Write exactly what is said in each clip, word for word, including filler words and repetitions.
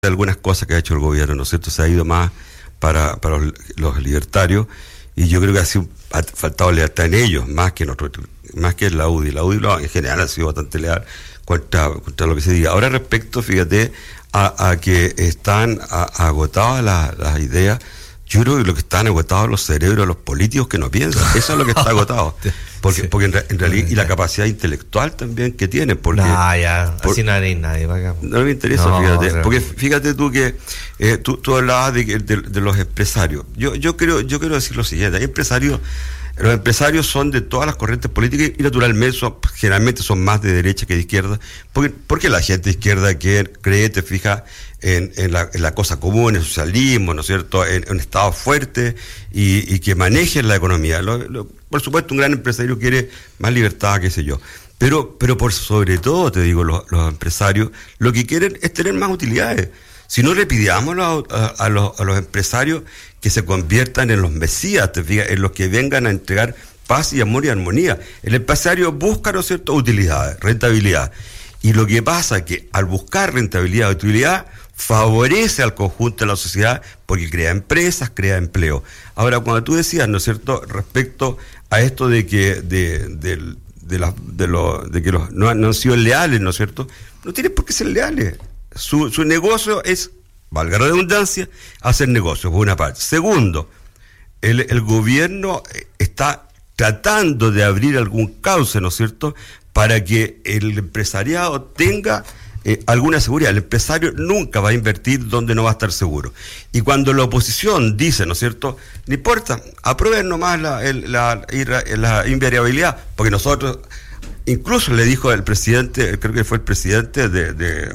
algunas cosas que ha hecho el gobierno, ¿no es cierto? Se ha ido más para, para los, los libertarios, y yo creo que ha, sido, ha faltado lealtad en ellos, más que en otro, más que en la U D I. La U D I en general ha sido bastante leal contra, contra lo que se diga. Ahora, respecto, fíjate, a, a que están a, a agotadas las, las ideas, yo creo que lo que están agotados los cerebros de los políticos que no piensan. Eso es lo que está agotado. Porque, sí. porque en, en realidad, y la capacidad intelectual también que tienen. Porque, no, ya, por, así no hay nadie. No me interesa, no, fíjate. Pero... Porque fíjate tú que eh, tú, tú hablabas de, de, de los empresarios. Yo, yo creo, yo quiero decir lo siguiente: hay empresarios, los empresarios son de todas las corrientes políticas y naturalmente son, generalmente son más de derecha que de izquierda. Porque, porque la gente de izquierda que cree, te fijas, En, en, la, en la cosa común, en el socialismo, ¿no es cierto?, en, en un Estado fuerte y, y que maneje la economía. Lo, lo, por supuesto, un gran empresario quiere más libertad, qué sé yo. Pero, pero por sobre todo, te digo, los, los empresarios lo que quieren es tener más utilidades. Si no le pidamos a, a, a, los, a los empresarios que se conviertan en los mesías, te fijas, en los que vengan a entregar paz y amor y armonía. El empresario busca, ¿no es cierto?, utilidades, rentabilidad. Y lo que pasa es que al buscar rentabilidad y utilidad, favorece al conjunto de la sociedad porque crea empresas, crea empleo. Ahora, cuando tú decías, ¿no es cierto?, respecto a esto de que de, de, de, la, de, lo, de que los no, no han sido leales, ¿no es cierto?, no tienen por qué ser leales. Su, su negocio es, valga la redundancia, hacer negocios, por una parte. Segundo, el, el gobierno está tratando de abrir algún cauce, ¿no es cierto?, para que el empresariado tenga Eh, alguna seguridad. El empresario nunca va a invertir donde no va a estar seguro. Y cuando la oposición dice, ¿no es cierto?, no importa, aprueben nomás la, el, la, la invariabilidad, porque nosotros, incluso le dijo el presidente, creo que fue el presidente de, de,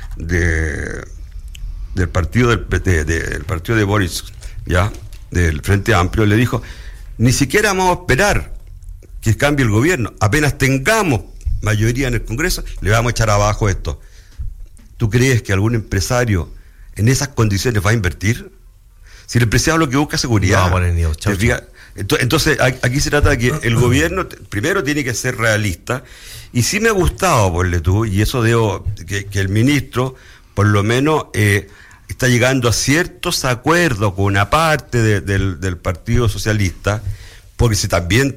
de del partido del, de, de, del partido de Boris, ya, del Frente Amplio, le dijo, ni siquiera vamos a esperar que cambie el gobierno, apenas tengamos mayoría en el Congreso, le vamos a echar abajo esto. ¿Tú crees que algún empresario en esas condiciones va a invertir? Si el empresario lo que busca es seguridad. No, ni Dios, chau, chau. Entonces, aquí se trata de que el gobierno primero tiene que ser realista. Y sí me ha gustado, ponle tú, y eso debo, que, que el ministro, por lo menos, eh, está llegando a ciertos acuerdos con una parte de, del, del Partido Socialista, porque si también,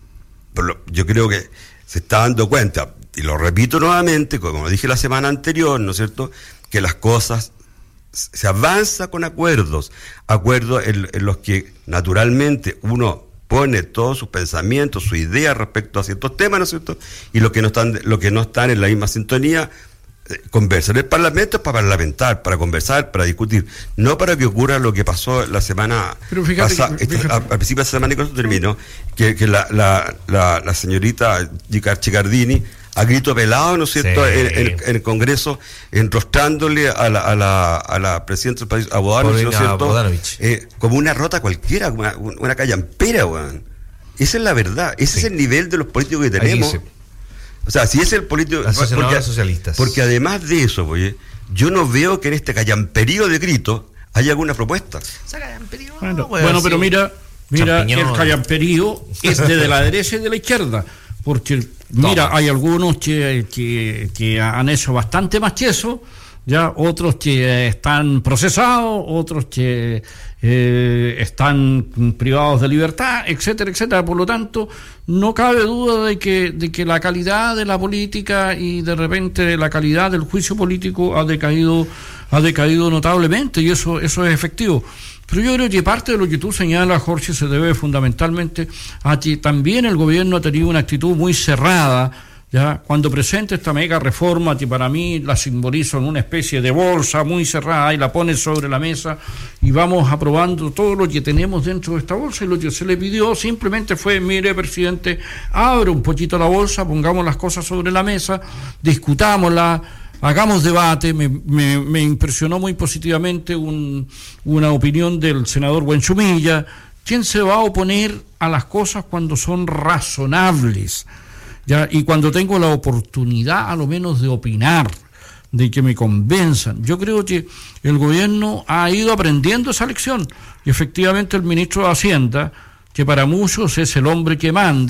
por lo, yo creo que se está dando cuenta, y lo repito nuevamente, como dije la semana anterior, ¿no es cierto?, que las cosas se avanza con acuerdos, acuerdos en, en los que naturalmente uno pone todos sus pensamientos, sus ideas respecto a ciertos temas, ¿no es cierto?, y los que no están, los que no están en la misma sintonía, eh, conversan. El Parlamento es para parlamentar, para conversar, para discutir, no para que ocurra lo que pasó la semana pasada, al principio de la semana, y con eso termino, que, que la, la, la, la señorita Chicardini, a grito pelado, ¿no es cierto?, sí. en, en, en el Congreso, enrostrándole a la, a la, a la presidenta del país, a Bodanovich, ¿no es cierto?, eh, como una rota cualquiera, una, una callampera, weón. Esa es la verdad, ese sí. es el nivel de los políticos que tenemos. O sea, si ese es el político... Porque, socialistas. porque además de eso, oye, yo no veo que en este callamperío de gritos haya alguna propuesta. Bueno, bueno, pero mira, mira, Champiñón. El callamperío es de la derecha y de la izquierda. Porque, mira, Toma. hay algunos que, que, que han hecho bastante más que eso, ya, otros que están procesados, otros que eh, están privados de libertad, etcétera, etcétera. Por lo tanto, no cabe duda de que, de que la calidad de la política y de repente la calidad del juicio político ha decaído, ha decaído notablemente, y eso, eso es efectivo. Pero yo creo que parte de lo que tú señalas, Jorge, se debe fundamentalmente a que también el gobierno ha tenido una actitud muy cerrada, ya, cuando presenta esta mega reforma, que para mí la simbolizo en una especie de bolsa muy cerrada, y la pone sobre la mesa, y vamos aprobando todo lo que tenemos dentro de esta bolsa, y lo que se le pidió simplemente fue, mire, presidente, abre un poquito la bolsa, pongamos las cosas sobre la mesa, discutámosla, hagamos debate. Me, me, me impresionó muy positivamente un, una opinión del senador Buenchumilla. ¿Quién se va a oponer a las cosas cuando son razonables? ¿Ya? Y cuando tengo la oportunidad, a lo menos, de opinar, de que me convenzan. Yo creo que el gobierno ha ido aprendiendo esa lección. Y efectivamente el ministro de Hacienda, que para muchos es el hombre que manda,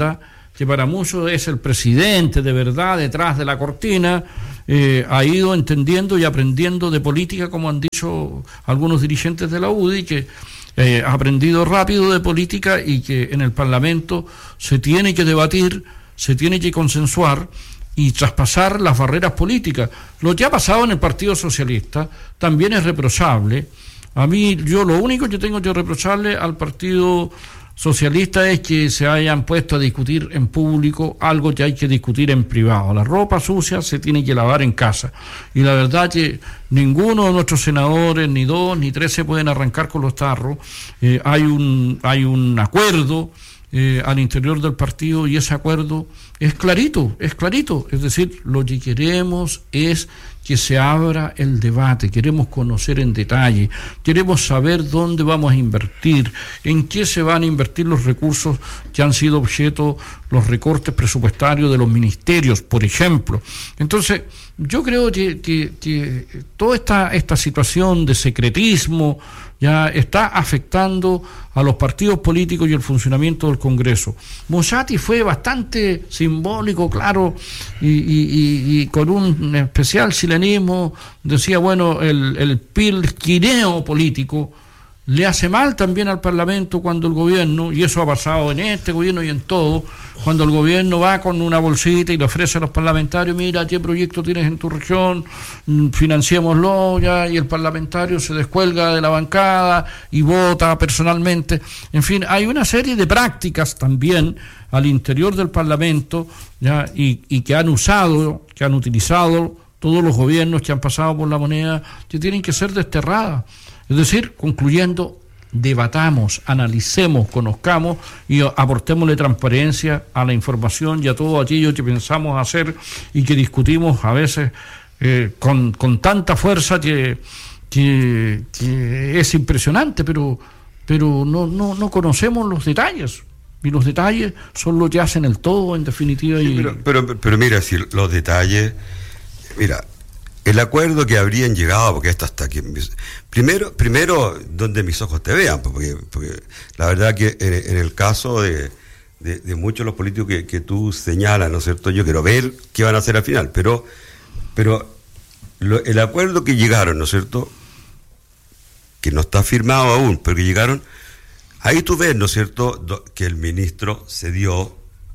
que para muchos es el presidente de verdad detrás de la cortina, eh, ha ido entendiendo y aprendiendo de política, como han dicho algunos dirigentes de la U D I, que eh, ha aprendido rápido de política y que en el Parlamento se tiene que debatir, se tiene que consensuar y traspasar las barreras políticas. Lo que ha pasado en el Partido Socialista también es reprochable. A mí, yo lo único que tengo que reprocharle al Partido Socialista es que se hayan puesto a discutir en público algo que hay que discutir en privado. La ropa sucia se tiene que lavar en casa. Y la verdad que ninguno de nuestros senadores, ni dos, ni tres, se pueden arrancar con los tarros. Eh, hay un, hay un acuerdo eh, al interior del partido y ese acuerdo es clarito, es clarito. Es decir, lo que queremos es que se abra el debate, queremos conocer en detalle, queremos saber dónde vamos a invertir, en qué se van a invertir los recursos que han sido objeto los recortes presupuestarios de los ministerios, por ejemplo. Entonces, yo creo que, que, que toda esta, esta situación de secretismo ya está afectando a los partidos políticos y el funcionamiento del Congreso. Mossati fue bastante simbólico, claro, y, y, y, y con un especial chilenismo, decía, bueno, el, el pilquineo político le hace mal también al Parlamento cuando el gobierno, y eso ha pasado en este gobierno y en todo, cuando el gobierno va con una bolsita y le ofrece a los parlamentarios, mira, ¿qué proyecto tienes en tu región? Financiémoslo ya, y el parlamentario se descuelga de la bancada y vota personalmente. En fin, hay una serie de prácticas también al interior del Parlamento ya, y, y que han usado, que han utilizado todos los gobiernos que han pasado por la moneda, que tienen que ser desterradas. Es decir, concluyendo, debatamos, analicemos, conozcamos y aportémosle transparencia a la información y a todo aquello que pensamos hacer y que discutimos a veces eh, con, con tanta fuerza que, que, que es impresionante, pero, pero no, no, no conocemos los detalles. Y los detalles son lo que hacen el todo, en definitiva. Y... Sí, pero, pero, pero mira, si los detalles... Mira... El acuerdo que habrían llegado, porque esto hasta aquí... Primero, primero donde mis ojos te vean, porque, porque la verdad que en, en el caso de, de, de muchos de los políticos que, que tú señalas, ¿no es cierto? Yo quiero ver qué van a hacer al final, pero, pero lo, el acuerdo que llegaron, ¿no es cierto? Que no está firmado aún, pero que llegaron, ahí tú ves, ¿no es cierto?, do, que el ministro cedió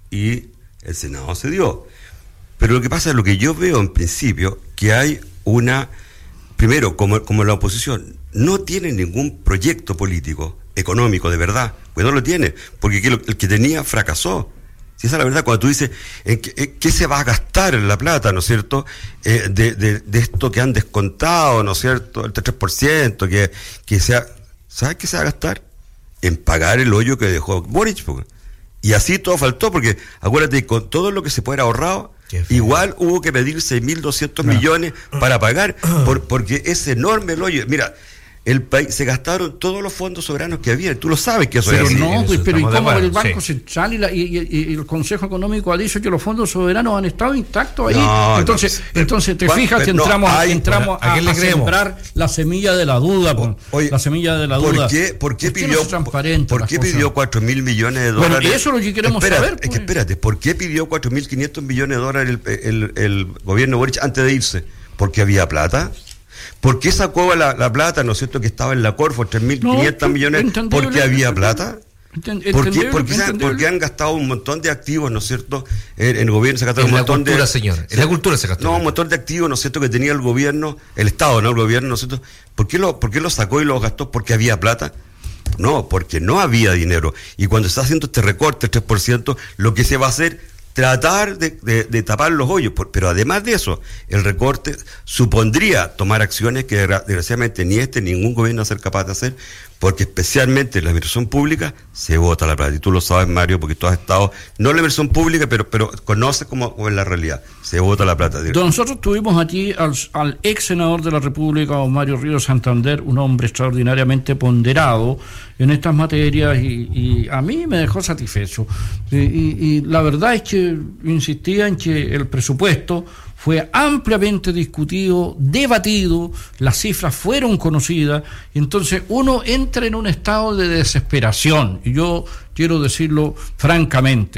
y el Senado cedió. Pero lo que pasa es lo que yo veo en principio, que hay una, primero, como, como la oposición, no tiene ningún proyecto político, económico, de verdad, pues no lo tiene, porque el que tenía fracasó. Si esa es la verdad, cuando tú dices, ¿en qué, en qué se va a gastar la plata, ¿no es cierto?, eh, de, de, de esto que han descontado, ¿no es cierto?, el tres por ciento, que, que sea, ¿sabes qué se va a gastar? En pagar el hoyo que dejó Boric, porque, y así todo faltó, porque acuérdate, con todo lo que se puede haber ahorrado, igual hubo que pedir seis mil doscientos no. millones para pagar, por, porque es enorme el hoyo. Mira, el país se gastaron todos los fondos soberanos que había, tú lo sabes que eso pero es así. No, pues, pero ¿y cómo el Banco sí. Central y, la, y, y, y el Consejo Económico ha dicho que los fondos soberanos han estado intactos ahí? No, entonces, no, entonces te fijas que entramos, no, hay, entramos a, a, a sembrar la semilla de la duda, o, oye, la semilla de la ¿por duda. Qué, ¿Por qué pidió, no por qué pidió cuatro mil millones de dólares? Bueno, eso es lo que queremos espérate, saber. Pues. Es que espérate, ¿por qué pidió cuatro mil quinientos millones de dólares el, el, el gobierno Boric antes de irse? ¿Porque había plata? ¿Por qué sacó la, la plata, ¿no es cierto?, que estaba en la Corfo, tres mil quinientos no, millones? ¿Porque había plata? ¿Por qué, porque, porque han gastado un montón de activos, ¿no es cierto? En, en el gobierno se gastaron un montón cultura, de... señor. En la cultura se gastó. No, un montón de activos, ¿no es cierto?, que tenía el gobierno, el Estado, ¿no?, el gobierno, ¿no es cierto? ¿Por qué lo, por qué lo sacó y lo gastó? ¿Porque había plata? No, porque no había dinero. Y cuando se está haciendo este recorte, el tres por ciento, lo que se va a hacer... tratar de, de, de tapar los hoyos, pero además de eso, el recorte supondría tomar acciones que desgraciadamente ni este ni ningún gobierno va a ser capaz de hacer, porque especialmente en la inversión pública se vota la plata, y tú lo sabes, Mario, porque tú has estado, no en la inversión pública, pero, pero conoces cómo es la realidad, se vota la plata. Nosotros tuvimos aquí al, al ex senador de la República, don Mario Ríos Santander, un hombre extraordinariamente ponderado en estas materias, y, y a mí me dejó satisfecho, y, y, y la verdad es que insistía en que el presupuesto fue ampliamente discutido, debatido, las cifras fueron conocidas, y entonces uno entra en un estado de desesperación, y yo quiero decirlo francamente.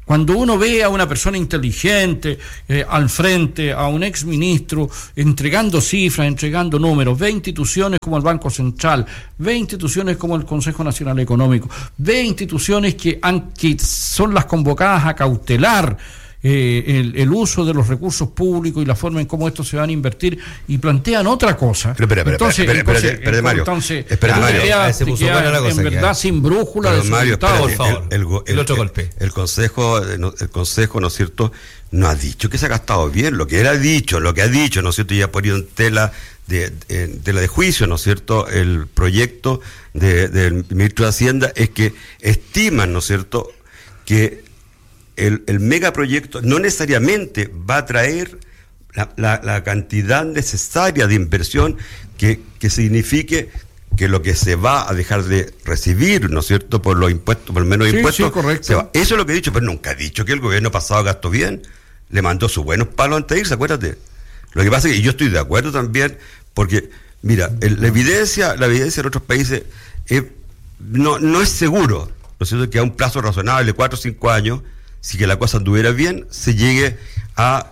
Cuando uno ve a una persona inteligente eh, al frente, a un ex ministro, entregando cifras, entregando números, ve instituciones como el Banco Central, ve instituciones como el Consejo Nacional Económico, ve instituciones que, han, que son las convocadas a cautelar Eh, el, el uso de los recursos públicos y la forma en cómo estos se van a invertir, y plantean otra cosa. Pero, espera, espera, entonces, espera, espera, entonces, espera, Mario. entonces Espera, Mario. queda, Se puso queda, buena la cosa, en verdad queda. sin brújula Pero, de Mario, resultados. espérate, por favor. el, el, el, El otro el, golpe. El consejo, el consejo, ¿no es cierto?, no ha dicho que se ha gastado bien. Lo que él ha dicho, lo que ha dicho, ¿no es cierto?, y ha ponido en tela de, de, tela de juicio, ¿no es cierto?, el proyecto de, del ministro de Hacienda, es que estiman, ¿no es cierto?, que El, el megaproyecto no necesariamente va a traer la, la, la cantidad necesaria de inversión que, que signifique que lo que se va a dejar de recibir, ¿no es cierto?, por los impuestos, por menos Sí, impuestos. sí, correcto. Se va. Eso es lo que he dicho, pero nunca he dicho que el gobierno pasado gastó bien. Le mandó sus buenos palos antes de irse, acuérdate. Lo que pasa es que yo estoy de acuerdo también, porque, mira, el, la evidencia, la evidencia en otros países es, no, no es seguro, ¿no es cierto?, que a un plazo razonable, cuatro o cinco años, si que la cosa anduviera bien, se llegue a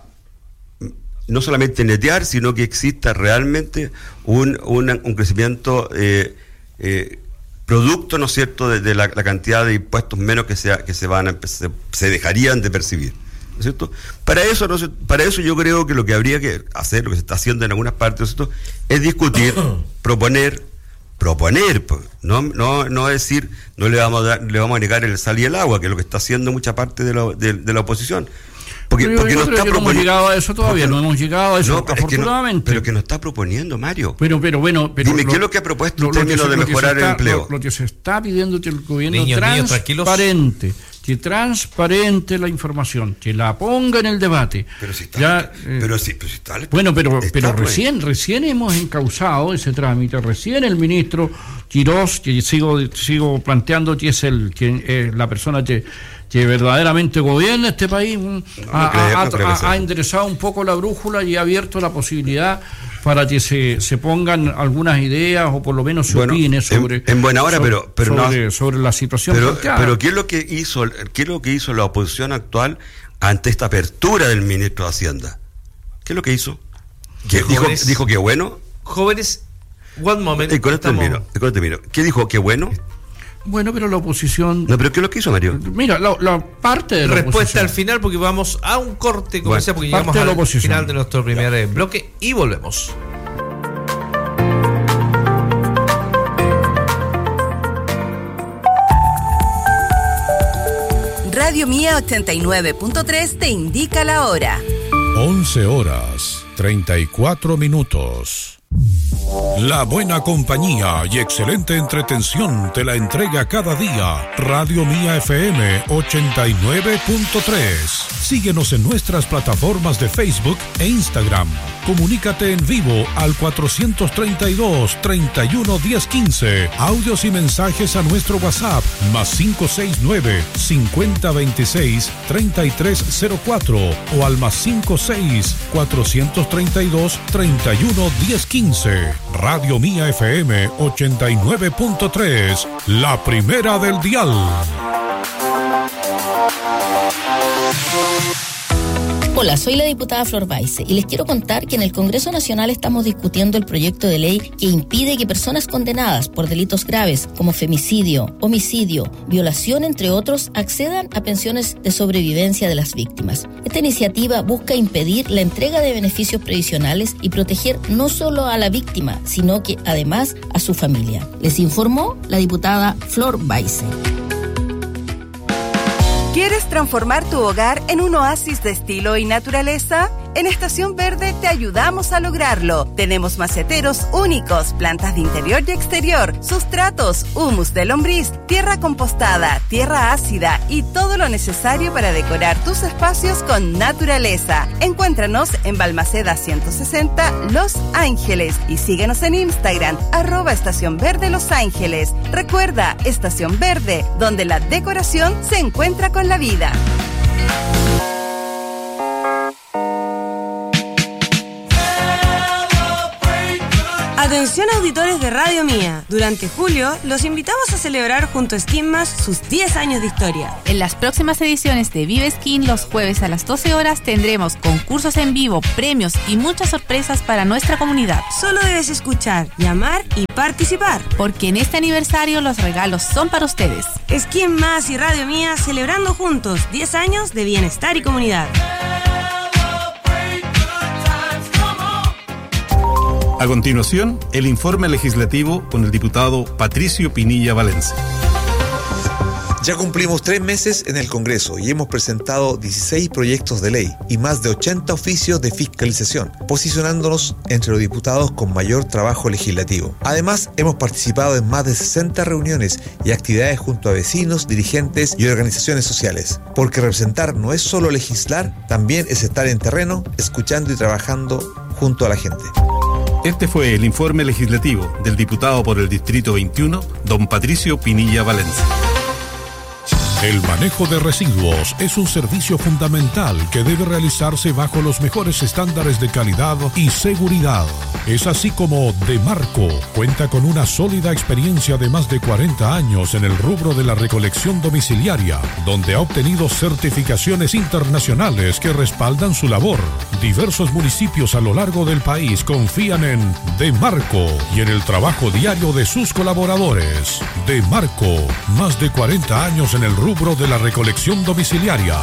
no solamente netear, sino que exista realmente un, un, un crecimiento eh, eh, producto, ¿no es cierto?, de, de la, la cantidad de impuestos menos que se, que se van a, se, se dejarían de percibir, ¿no es cierto? Para eso, no sé, para eso yo creo que lo que habría que hacer, lo que se está haciendo en algunas partes, ¿no es cierto?, es discutir, proponer, proponer, no, no, no decir, no le vamos a dar, le vamos a negar el sal y el agua, que es lo que está haciendo mucha parte de la, de, de la oposición. Porque, yo, porque yo no creo está que no hemos llegado a eso todavía, porque, no hemos llegado a eso, no, pero afortunadamente. Es que no, pero que no está proponiendo, Mario. Pero, pero bueno, pero dime, lo, ¿qué es lo que ha propuesto lo, en términos se, de mejorar está, el empleo? Lo, lo que se está pidiendo que el gobierno niños, transparente, niños, que transparente la información, que la ponga en el debate. Pero si está, ya, eh, pero si, pero si está, bueno, pero, está, pero pues. recién, recién hemos encauzado ese trámite, recién el ministro Quirós, que sigo, sigo planteando que es el, que es la persona que que verdaderamente gobierna este país, no, ha, creo, ha, no creo ha, ha enderezado un poco la brújula y ha abierto la posibilidad para que se, se pongan algunas ideas o por lo menos se bueno, opine sobre en, en buena hora, sobre, pero, pero sobre, no, sobre la situación pero, planteada. pero ¿qué es lo que hizo qué es lo que hizo la oposición actual ante esta apertura del ministro de Hacienda? ¿Qué es lo que hizo? ¿Qué dijo, jóvenes, dijo que bueno? Jóvenes, one moment. Y con esto termino, y con esto termino. ¿Qué dijo? ¿Qué bueno? Bueno, pero la oposición... No, pero ¿qué es lo que hizo, Mario? Mira, la, la parte de la Respuesta oposición. al final, porque vamos a un corte comercial, Bueno, porque llegamos de la al oposición. final de nuestro primer eh, bloque y volvemos. Radio Mía ochenta y nueve punto tres te indica la hora. once horas, treinta y cuatro minutos. La buena compañía y excelente entretención te la entrega cada día Radio Mía F M ochenta y nueve punto tres. Síguenos en nuestras plataformas de Facebook e Instagram. Comunícate en vivo al cuatrocientos treinta y dos, treinta y uno, diez, quince. Audios y mensajes a nuestro WhatsApp más cinco seis nueve, cincuenta veintiséis, treinta y tres cero cuatro o al más cinco seis, cuatrocientos treinta y dos, treinta y uno, diez, quince. Radio Mía F M ochenta y nueve punto tres, la primera del dial. Hola, soy la diputada Flor Baise y les quiero contar que en el Congreso Nacional estamos discutiendo el proyecto de ley que impide que personas condenadas por delitos graves como femicidio, homicidio, violación, entre otros, accedan a pensiones de sobrevivencia de las víctimas. Esta iniciativa busca impedir la entrega de beneficios previsionales y proteger no solo a la víctima, sino que además a su familia. Les informó la diputada Flor Baise. ¿Quieres transformar tu hogar en un oasis de estilo y naturaleza? En Estación Verde te ayudamos a lograrlo. Tenemos maceteros únicos, plantas de interior y exterior, sustratos, humus de lombriz, tierra compostada, tierra ácida y todo lo necesario para decorar tus espacios con naturaleza. Encuéntranos en Balmaceda ciento sesenta, Los Ángeles, y síguenos en Instagram, arroba Estación Verde Los Ángeles. Recuerda, Estación Verde, donde la decoración se encuentra con la vida. Atención Atención auditores de Radio Mía. Durante julio los invitamos a celebrar junto a Skin Más sus diez años de historia. En las próximas ediciones de Vive Skin, los jueves a las doce horas, tendremos concursos en vivo, premios y muchas sorpresas para nuestra comunidad. Solo debes escuchar, llamar y participar. Porque en este aniversario los regalos son para ustedes. Skin Más y Radio Mía celebrando juntos diez años de bienestar y comunidad. A continuación, el informe legislativo con el diputado Patricio Pinilla Valencia. Ya cumplimos tres meses en el Congreso y hemos presentado dieciséis proyectos de ley y más de ochenta oficios de fiscalización, posicionándonos entre los diputados con mayor trabajo legislativo. Además, hemos participado en más de sesenta reuniones y actividades junto a vecinos, dirigentes y organizaciones sociales, porque representar no es solo legislar, también es estar en terreno, escuchando y trabajando junto a la gente. Este fue el informe legislativo del diputado por el Distrito veintiuno, don Patricio Pinilla Valencia. El manejo de residuos es un servicio fundamental que debe realizarse bajo los mejores estándares de calidad y seguridad. Es así como Demarco cuenta con una sólida experiencia de más de cuarenta años en el rubro de la recolección domiciliaria, donde ha obtenido certificaciones internacionales que respaldan su labor. Diversos municipios a lo largo del país confían en Demarco y en el trabajo diario de sus colaboradores. Demarco, más de cuarenta años en el rubro rubro de la recolección domiciliaria.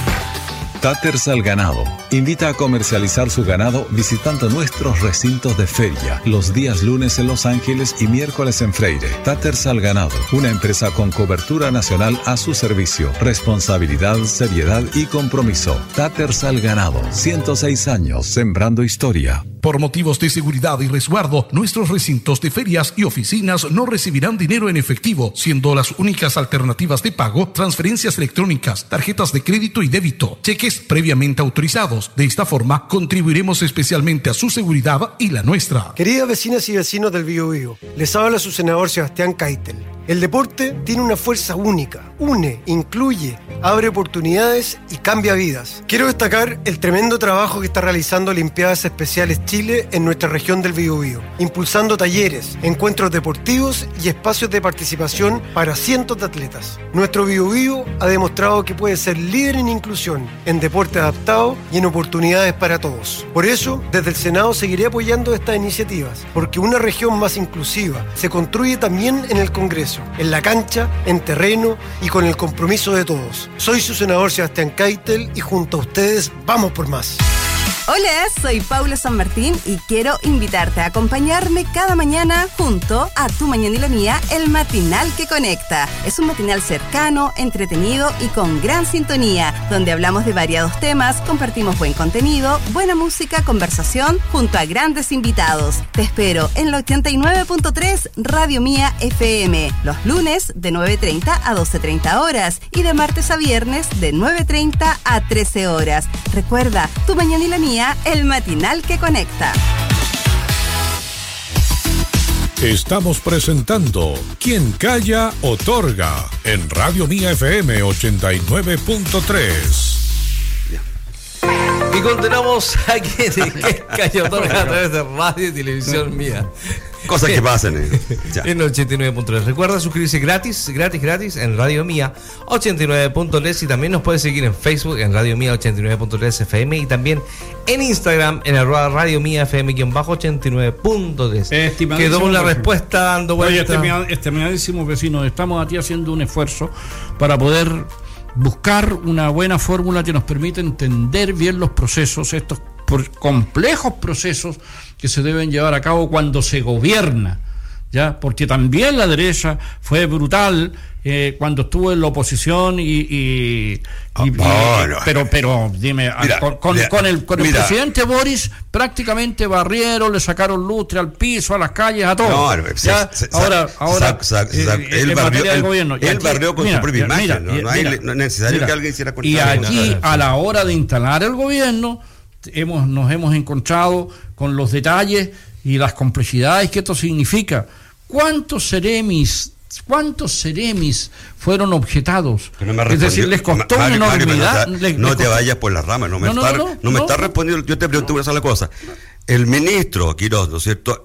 Taters al Ganado invita a comercializar su ganado visitando nuestros recintos de feria los días lunes en Los Ángeles y miércoles en Freire. Taters al Ganado, una empresa con cobertura nacional a su servicio, responsabilidad, seriedad y compromiso. Taters al Ganado, ciento seis años sembrando historia. Por motivos de seguridad y resguardo, nuestros recintos de ferias y oficinas no recibirán dinero en efectivo, siendo las únicas alternativas de pago transferencias electrónicas, tarjetas de crédito y débito, cheques previamente autorizados. De esta forma, contribuiremos especialmente a su seguridad y la nuestra. Queridas vecinas y vecinos del Biobío, les habla su senador Sebastián Keitel. El deporte tiene una fuerza única, une, incluye, abre oportunidades y cambia vidas. Quiero destacar el tremendo trabajo que está realizando Olimpiadas Especiales Chile en nuestra región del Biobío, impulsando talleres, encuentros deportivos y espacios de participación para cientos de atletas. Nuestro Biobío ha demostrado que puede ser líder en inclusión, en deporte adaptado y en oportunidades para todos. Por eso, desde el Senado seguiré apoyando estas iniciativas, porque una región más inclusiva se construye también en el Congreso, en la cancha, en terreno y con el compromiso de todos. Soy su senador Sebastián Keitel y junto a ustedes vamos por más. Hola, soy Paula San Martín y quiero invitarte a acompañarme cada mañana junto a Tu Mañana y la Mía, el matinal que conecta. Es un matinal cercano, entretenido y con gran sintonía, donde hablamos de variados temas, compartimos buen contenido, buena música, conversación, junto a grandes invitados. Te espero en la ochenta y nueve punto tres Radio Mía F M, los lunes de nueve treinta a doce treinta horas y de martes a viernes de nueve treinta a trece horas. Recuerda, Tu Mañana y la Mía, el matinal que conecta. Estamos presentando Quien Calla Otorga en Radio Mía F M ochenta y nueve punto tres. Y continuamos aquí en Quien Calla Otorga a través de Radio y Televisión Mía. Cosas que pasan eh. en ochenta y nueve punto tres. Recuerda suscribirse gratis, gratis, gratis en Radio Mía ochenta y nueve punto tres y también nos puedes seguir en Facebook en Radio Mía ochenta y nueve punto tres F M y también en Instagram en arroba Radio Mía F M ochenta y nueve punto tres. Quedó una respuesta dando vuelta. Oye, estimadísimos vecinos, estamos aquí haciendo un esfuerzo para poder buscar una buena fórmula que nos permita entender bien los procesos, estos complejos procesos que se deben llevar a cabo cuando se gobierna, ya, porque también la derecha fue brutal eh, cuando estuvo en la oposición y, y, oh, y, oh, y no. pero pero dime mira, con, con, mira, con el con el presidente Boris prácticamente barrieron, le sacaron lustre al piso, a las calles, a todo. No, ya, se, se, ahora ahora sa, sa, sa, eh, él barrió, él, gobierno. Él aquí, barrió con mira, su propia imagen, mira, no, no, hay, no es necesario mira, que alguien hiciera contar. Y aquí a la hora de instalar el gobierno hemos nos hemos encontrado con los detalles y las complejidades que esto significa. ¿Cuántos seremis, cuántos seremis fueron objetados? No es decir, les costó Mario, una enormidad. Mario, les, no les te costó... vayas por las ramas, no me, no, está, no, no, no me no, está respondiendo. Yo te pregunto una sola cosa. El ministro Quirós, ¿no es cierto?,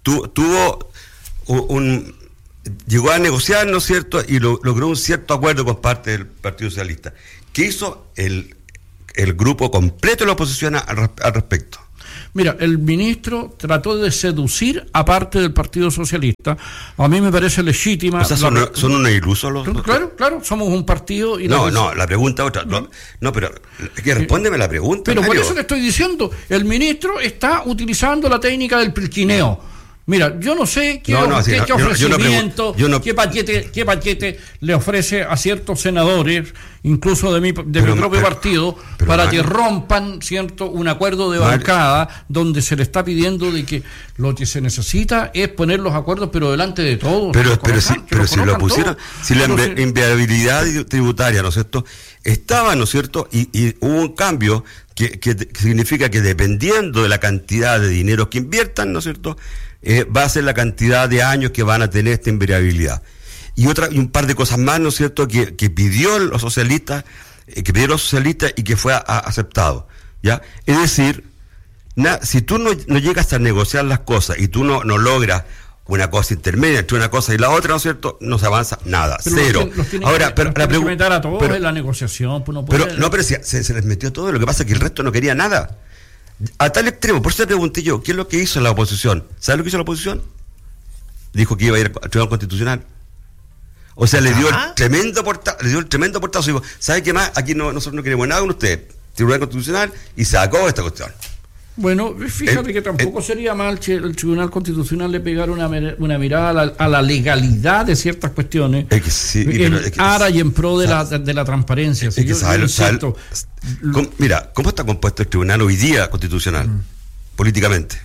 tu, tuvo un, un llegó a negociar, ¿no es cierto?, y lo, logró un cierto acuerdo por parte del Partido Socialista. ¿Qué hizo el, el grupo completo de la oposición al, al respecto? Mira, el ministro trató de seducir a parte del Partido Socialista. A mí me parece legítima. O sea, son, la, son unos ilusos los... Claro, claro, somos un partido... y No, la no, la pregunta es otra. No, no, pero es que respóndeme la pregunta, Pero Mario. Por eso le estoy diciendo, el ministro está utilizando la técnica del pilquineo. Mira, yo no sé qué, no, no, sí, qué, no, qué ofrecimiento, yo no, yo no, qué paquete, qué paquete le ofrece a ciertos senadores, incluso de mi, de pero, mi propio pero, partido, pero, para Mario, que rompan, cierto, un acuerdo de Mario, bancada donde se le está pidiendo de que lo que se necesita es poner los acuerdos, pero delante de todos. Pero, pero, si, pero si lo pusieron, todos, si la invi- inviabilidad tributaria, ¿no es cierto?, estaba, ¿no es cierto?, y, y hubo un cambio que, que, que significa que dependiendo de la cantidad de dinero que inviertan, ¿no es cierto?, Eh, va a ser la cantidad de años que van a tener esta invariabilidad. Y otra y un par de cosas más, ¿no es cierto?, que, que pidió los socialistas, eh, que pidieron los socialistas y que fue a, a aceptado, ¿ya? Es decir, na, si tú no, no llegas a negociar las cosas y tú no, no logras una cosa intermedia entre una cosa y la otra, ¿no es cierto?, no se avanza nada, pero cero. Los, los tiene Ahora, que, pero los la pregunta a todos pero, en la negociación, pues no puede... Pero no, pero si, se, se les metió todo, lo que pasa es que el resto no quería nada. A tal extremo, por eso te pregunté yo, ¿qué es lo que hizo la oposición? ¿Sabes lo que hizo la oposición? Dijo que iba a ir al Tribunal Constitucional. O sea, le dio el tremendo portazo, le dio el tremendo portazo y dijo, ¿sabe qué más? Aquí no, nosotros no queremos nada con ustedes. Tribunal Constitucional, y sacó esta cuestión. Bueno, fíjate eh, que tampoco eh, sería mal que el Tribunal Constitucional le pegara una, una mirada a la, a la legalidad de ciertas cuestiones, es que sí, en pero es que, ara y en pro de la, de la transparencia. Es que yo, sabe, yo sabe, ¿cómo, mira, ¿cómo está compuesto el Tribunal hoy día constitucional, mm. políticamente?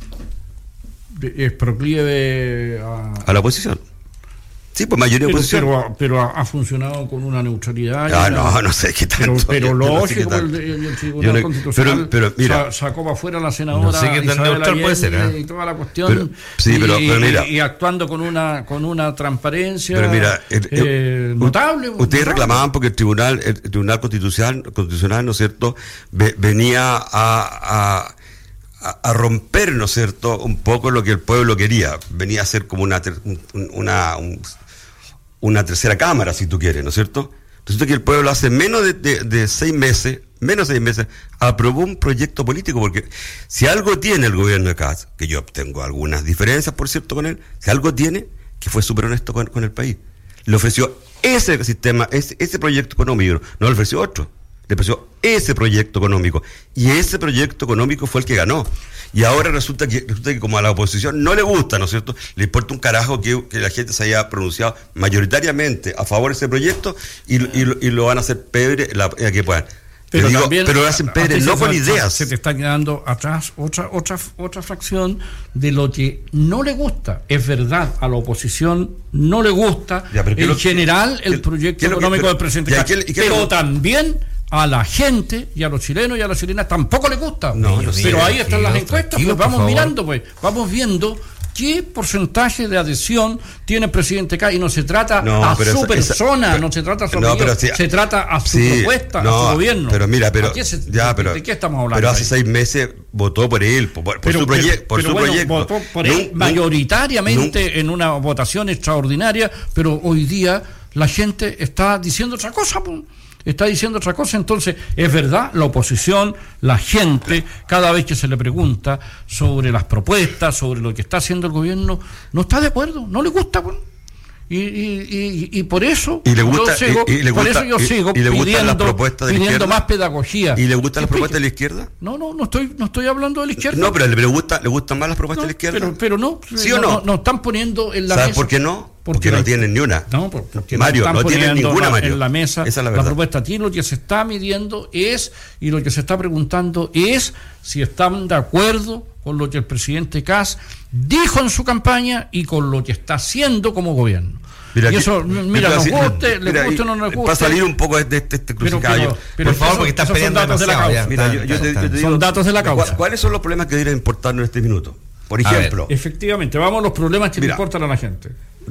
Es proclive a... a la oposición. Sí, pues mayoría de oposición. Pero, pero ha, ha funcionado con una neutralidad. Ah, una, no, no sé qué tanto. Pero, pero lógico, no sé el, el, el Tribunal no, Constitucional pero, pero, mira, sacó para afuera a la senadora no sé qué tan neutral puede ser, ¿eh? Y toda la cuestión. Pero, sí, pero, y, pero mira, y, y actuando con una con una transparencia pero mira, el, el, eh, notable. Ustedes notable. reclamaban porque el Tribunal el Tribunal Constitucional, constitucional ¿no es cierto?, Ve, venía a... a a romper, ¿no es cierto?, un poco lo que el pueblo quería. Venía a ser como una ter, una un, una tercera cámara, si tú quieres, ¿no es cierto? Resulta que el pueblo hace menos de, de, de seis meses, menos de seis meses, aprobó un proyecto político, porque si algo tiene el gobierno de Katz, que yo tengo algunas diferencias, por cierto, con él, si algo tiene, que fue súper honesto con, con el país. Le ofreció ese sistema, ese, ese proyecto económico, no le ofreció otro. Le ofreció ese proyecto económico, y ese proyecto económico fue el que ganó. Y ahora resulta que resulta que como a la oposición no le gusta, ¿no es cierto?, le importa un carajo que, que la gente se haya pronunciado mayoritariamente a favor de ese proyecto, y, y, y lo van a hacer pebre la, la que puedan. Pero, digo, también, pero lo hacen pebre no con ideas. Se te está quedando atrás otra otra otra fracción de lo que no le gusta. Es verdad, a la oposición no le gusta ya, en lo, general el, el proyecto económico del presidente Katz, pero lo, también a la gente y a los chilenos y a las chilenas tampoco les gusta. No, pero mira, ahí están las encuestas, pues vamos mirando, pues vamos viendo qué porcentaje de adhesión tiene el presidente Katz, y no se trata no, a su esa, persona, esa, pero, no se trata a su no, pero, sí, se trata a su sí, propuesta, no, a su gobierno. Pero mira, pero se, ya, pero ¿de qué estamos hablando? Pero hace ahí? seis meses votó por él, por, por pero, su, proye por pero su bueno, proyecto. Votó por él no, mayoritariamente no, en una votación extraordinaria, pero hoy día la gente está diciendo otra cosa, pues. Está diciendo otra cosa. Entonces, es verdad, la oposición, la gente, cada vez que se le pregunta sobre las propuestas, sobre lo que está haciendo el gobierno, no está de acuerdo, no le gusta. Y, y, y, y por eso y le gusta, yo sigo, y, y le gusta, por eso yo sigo y, y le pidiendo, pidiendo más pedagogía. ¿Y le gustan las propuestas de la izquierda? No, no, no estoy, no estoy hablando de la izquierda. No, pero le gusta, le gustan más las propuestas no, de la izquierda. Pero, pero no, ¿sí no, o no? No, no están poniendo en la ¿Sabes mesa. por qué no? Porque, porque no, no tienen ni una. No, porque Mario, no, no tienen ninguna, Mario. En la mesa esa es la, la propuesta. Aquí lo que se está midiendo es, y lo que se está preguntando es si están de acuerdo con lo que el presidente Katz dijo en su campaña y con lo que está haciendo como gobierno. Mira, y eso, mira, mira nos guste, le guste o no nos guste. Para salir un poco de este, este crucicayo. Pero, pero, pero, por favor, porque estás son datos de la causa. Mira, yo, yo te, yo te digo, son datos de la causa. ¿Cuáles son los problemas que deberían importarnos en este minuto? Por ejemplo. Ver, efectivamente, vamos a los problemas que mira, le importan a la gente.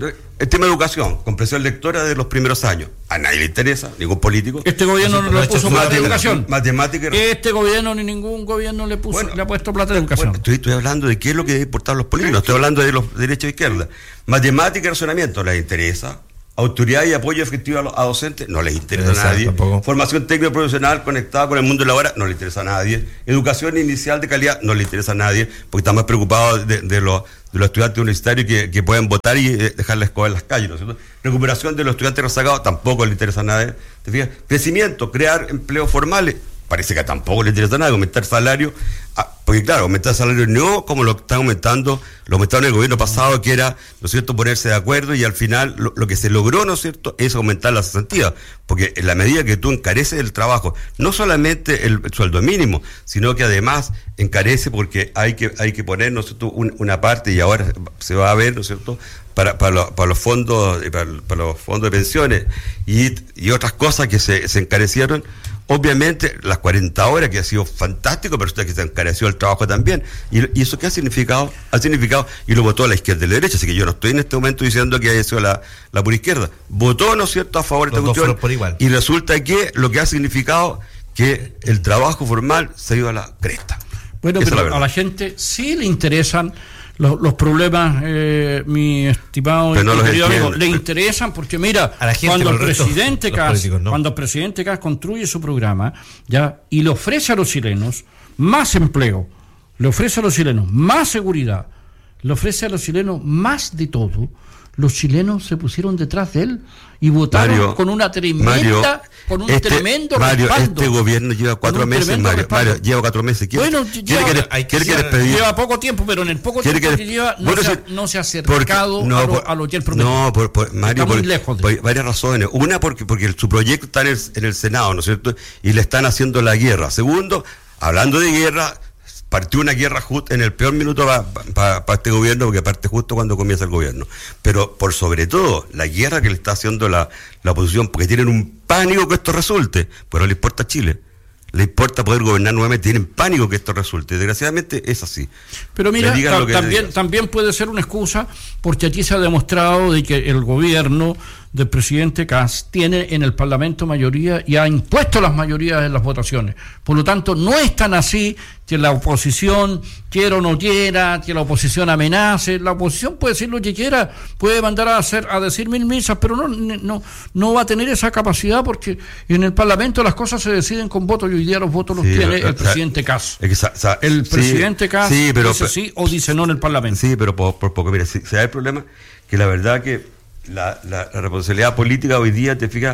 El tema de educación, comprensión lectora de los primeros años. A nadie le interesa, ningún político. Este gobierno no le puso plata de educación. Matemática. Este gobierno ni ningún gobierno le puso, bueno, le ha puesto plata de educación. Bueno, estoy, estoy hablando de qué es lo que debe importar a los políticos. No estoy hablando de los derechos e izquierda. Matemática y razonamiento les interesa. Autoridad y apoyo efectivo a, los, a docentes no les interesa a nadie. Tampoco. Formación técnico profesional conectada con el mundo laboral no le interesa a nadie. Educación inicial de calidad no le interesa a nadie, porque están más preocupados de, de, los, de los estudiantes universitarios que, que pueden votar y eh, dejar la escoba en las calles, ¿no es cierto? Recuperación de los estudiantes rezagados tampoco le interesa a nadie. ¿Te fijas? Crecimiento, crear empleos formales. Parece que tampoco le interesa nada, aumentar salario, ah, porque claro, aumentar salario no como lo están aumentando, lo aumentaron en el gobierno pasado, que era, ¿no es cierto?, ponerse de acuerdo, y al final lo, lo que se logró, ¿no es cierto?, es aumentar la cesantía, porque en la medida que tú encareces el trabajo, no solamente el, el sueldo mínimo, sino que además encarece porque hay que hay que poner, ¿no es cierto?, un, una parte, y ahora se va a ver, ¿no es cierto?, para para, lo, para los fondos para, para los fondos de pensiones y, y otras cosas que se, se encarecieron. Obviamente, las cuarenta horas, que ha sido fantástico, pero usted que se encareció el trabajo también. ¿Y, y eso qué ha significado? Ha significado, y lo votó la izquierda y la derecha, así que yo no estoy en este momento diciendo que haya sido la, la pura izquierda. Votó, ¿no es cierto?, a favor de esta cuestión. Por igual. Y resulta que lo que ha significado que el trabajo formal se ha ido a la cresta. Bueno, Esa pero la a la gente sí le interesan los, los problemas, eh, mi estimado no querido amigo, le interesan porque mira, cuando el presidente Kass, no. cuando el presidente Kass construye su programa, ya, y le ofrece a los chilenos más empleo, le ofrece a los chilenos más seguridad, le ofrece a los chilenos más de todo, los chilenos se pusieron detrás de él y votaron Mario, con una tremenda, Mario, con un este, tremendo Mario, respaldo. Este gobierno lleva cuatro meses, Mario, Mario, lleva cuatro meses. ¿Quiere, bueno, ¿quiere lleva, que, le, que, que despedir? Lleva poco tiempo, pero en el poco tiempo que, que lleva no, bueno, se ha, no se ha acercado porque, no, a, lo, por, a lo que él prometió. No, por, por, Mario, está muy por, lejos de por varias razones. Una, porque, porque su proyecto está en el, en el Senado, ¿no es cierto? Y le están haciendo la guerra. Segundo, hablando de guerra, partió una guerra justo en el peor minuto para pa, pa este gobierno, porque parte justo cuando comienza el gobierno. Pero por sobre todo, la guerra que le está haciendo la, la oposición, porque tienen un pánico que esto resulte, pero no le importa a Chile. Le importa poder gobernar nuevamente, tienen pánico que esto resulte. Desgraciadamente es así. Pero mira, ta- también, también puede ser una excusa, porque aquí se ha demostrado de que el gobierno del presidente Kass tiene en el Parlamento mayoría y ha impuesto las mayorías en las votaciones. Por lo tanto, no es tan así que la oposición quiera o no quiera, que la oposición amenace. La oposición puede decir lo que quiera, puede mandar a hacer a decir mil misas, pero no no no va a tener esa capacidad, porque en el Parlamento las cosas se deciden con votos, y hoy día los votos los sí, tiene pero, el presidente Kass. El presidente sí, Kass sí, pero, dice sí o dice no en el Parlamento. Sí, pero por, por poco. Mira, si, si hay el problema que la verdad que La, la, la responsabilidad política hoy día, te fijas,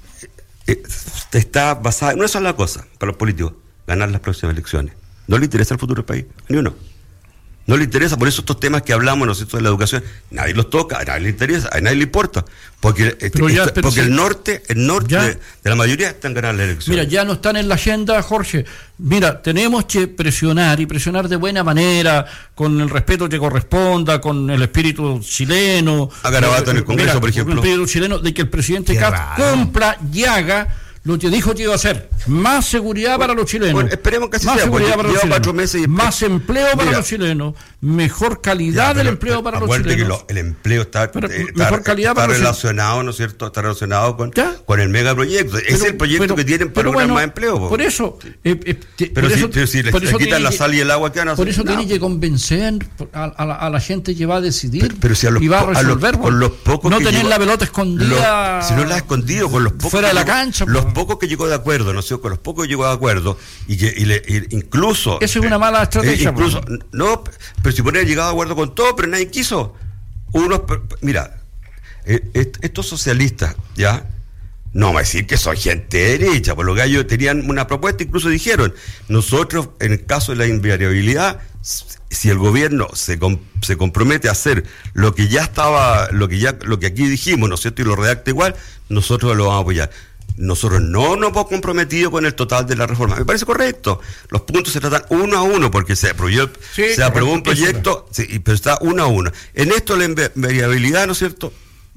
eh, está basada en una sola cosa para los políticos: ganar las próximas elecciones. No le interesa el futuro del país, ni uno. No le interesa, por eso estos temas que hablamos, ¿no es cierto?, de la educación, nadie los toca, a nadie le interesa, a nadie le importa, porque, este, ya, esto, porque si, el norte, el norte de, de la mayoría están ganando las elecciones. Mira, ya no están en la agenda, Jorge. Mira, tenemos que presionar, y presionar de buena manera, con el respeto que corresponda, con el espíritu chileno. A Garabato en el Congreso, mira, por ejemplo. Con el espíritu chileno, de que el presidente Kass cumpla y haga lo que dijo que iba a hacer: más seguridad bueno, para los chilenos. Bueno, esperemos que así más sea, seguridad para los chilenos. Meses y... Más empleo para Mira, los chilenos. Mejor calidad ya, pero, del empleo para los chilenos. Que lo, el empleo está, pero, eh, mejor está, calidad está para relacionado, ¿no es cierto? Está relacionado con, con el megaproyecto. Ese es el proyecto pero, que tienen para lograr bueno, más empleo. Po. Por eso. Eh, eh, te, pero, por si, eso, pero si le, por eso le quitan la sal y el agua, ¿qué van a hacer? Por eso no. tiene que convencer a, a, la, a la gente que va a decidir pero, pero si a los, y va a resolver. A los, con los pocos no que tener llegó, la pelota escondida. Lo, si no la ha escondido, con los pocos. Fuera de la llegó, cancha. Los pocos que llegó de acuerdo, ¿no sé? Con los pocos que llegó de acuerdo, y que y le, y incluso. Eso es una mala estrategia. Eh, incluso, no, pero si poner llegado de acuerdo con todo, pero nadie quiso. Unos, mira, eh, estos socialistas, ¿ya? No vamos a decir que son gente de derecha, por lo que ellos tenían una propuesta, incluso dijeron: nosotros, en el caso de la invariabilidad, si el gobierno se com- se compromete a hacer lo que ya estaba, lo que ya, lo que aquí dijimos, ¿no es cierto?, y lo redacta igual, nosotros lo vamos a apoyar. Nosotros no nos hemos comprometido con el total de la reforma. Me parece correcto. Los puntos se tratan uno a uno, porque se aprobó, sí, se aprobó un proyecto, sí, pero está uno a uno. En esto la invariabilidad, ¿no es cierto?,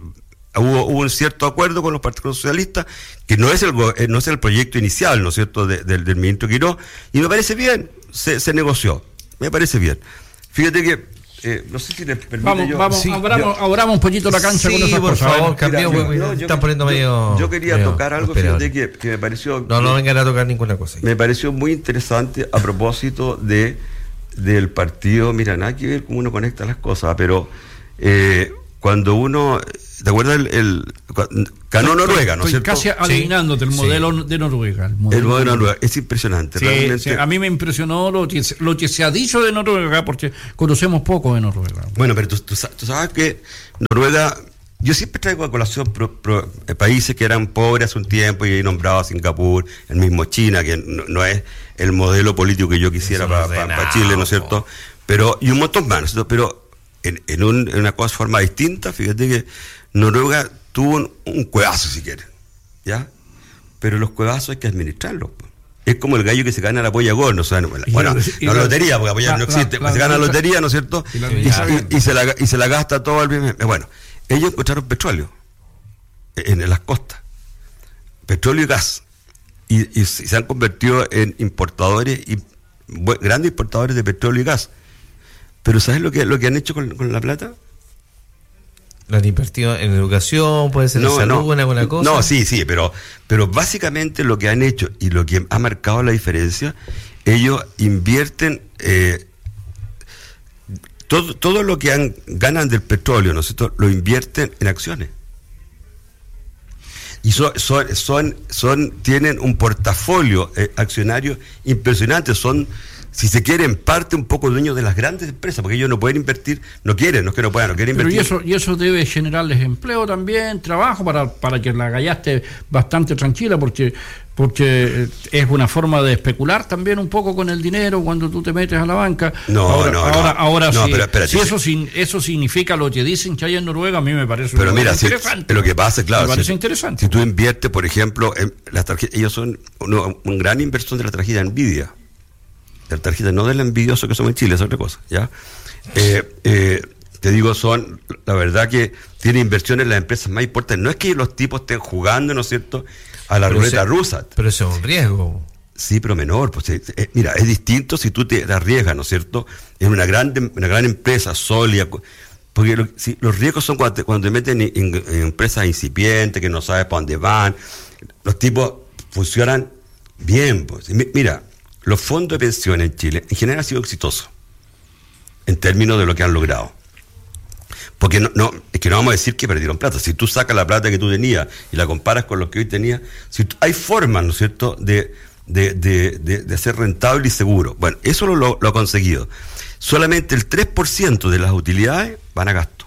Hubo, hubo un cierto acuerdo con los partidos socialistas, que no es el no es el proyecto inicial, ¿no es cierto?, de, de, del ministro Quirós, y me parece bien, se, se negoció, me parece bien. Fíjate que eh, no sé si les permite vamos, yo... Vamos, sí, abramos, yo, abramos un poquito la cancha sí, con esas por cosas. favor, cambiemos, Mira, yo, no, yo, están poniendo yo, medio... Yo quería medio tocar algo, fíjate, que, que me pareció... No, no vengan a tocar ninguna cosa. Me pareció muy interesante a propósito de del partido. Mira, nada que ver cómo uno conecta las cosas, pero eh, cuando uno... ¿Te acuerdas el, el ganó Noruega, ¿no es cierto? Casi adivinándote el modelo sí. de Noruega. El modelo, el modelo de Noruega es impresionante. Sí, realmente. Sí, a mí me impresionó lo que, lo que se ha dicho de Noruega, porque conocemos poco de Noruega. Bueno, pero tú, tú, tú sabes que Noruega, yo siempre traigo a colación pro, pro, eh, países que eran pobres hace un tiempo y he nombrado a Singapur, el mismo China, que no, no es el modelo político que yo quisiera para pa, pa Chile, ¿no es cierto? Pero, y un montón más, ¿no es cierto? Pero en, en, un, en una cosa, forma distinta, fíjate que Noruega tuvo un, un cuevazo, si quieres, ¿ya? Pero los cuevazos hay que administrarlos. Es como el gallo que se gana la polla gol, ¿no? O sea, no, bueno, y no la, lotería, porque apoyar no existe, la, la, se gana la lotería, ¿no es cierto? Y, la, y, y, y, se la, y se la gasta todo al bien. Bueno, ellos encontraron petróleo en, en las costas, petróleo y gas, y, y se han convertido en importadores, y bueno, grandes importadores de petróleo y gas. Pero ¿sabes lo que, lo que han hecho con, con la plata? ¿Lo han invertido en educación? ¿Puede ser en no, salud, no, en alguna cosa? No, sí, sí, pero, pero básicamente lo que han hecho y lo que ha marcado la diferencia, ellos invierten eh, todo, todo lo que han, ganan del petróleo, ¿no es cierto?, lo invierten en acciones. Y son, son, son, son tienen un portafolio eh, accionario impresionante, son... si se quieren, parte un poco dueños de las grandes empresas, porque ellos no pueden invertir, no quieren, no es que no puedan, no quieren Pero invertir. Y eso, y eso debe generarles empleo también, trabajo, para, para que la galla esté bastante tranquila, porque, porque es una forma de especular también un poco con el dinero cuando tú te metes a la banca. No, ahora, no, ahora, no. ahora no, si, pero espérate, si sí. eso, sin, eso significa lo que dicen que hay en Noruega, a mí me parece pero mira, interesante. Si, lo que pasa, claro, me parece si, interesante. Si tú inviertes, por ejemplo, en las tarjetas, ellos son una, una gran inversión de la tarjeta Nvidia. De la tarjeta, no del envidioso que somos en Chile, es otra cosa, ¿ya? Eh, eh, te digo, son, la verdad que tienen inversiones en las empresas más importantes. No es que los tipos estén jugando, ¿no es cierto?, a la pero ruleta ese, rusa. Pero eso es un riesgo. Sí, pero menor. Pues, eh, eh, mira, es distinto si tú te arriesgas, ¿no es cierto?, en una gran, una gran empresa sólida. Porque lo, si, los riesgos son cuando te, cuando te meten en, en, en empresas incipientes, que no sabes para dónde van. Los tipos funcionan bien. Pues. Mira, los fondos de pensión en Chile en general han sido exitosos en términos de lo que han logrado. Porque no, no, es que no vamos a decir que perdieron plata. Si tú sacas la plata que tú tenías y la comparas con lo que hoy tenías, si tú, hay formas, ¿no es cierto?, de, de, de, de, de ser rentable y seguro. Bueno, eso lo, lo, lo ha conseguido. Solamente el tres por ciento de las utilidades van a gasto.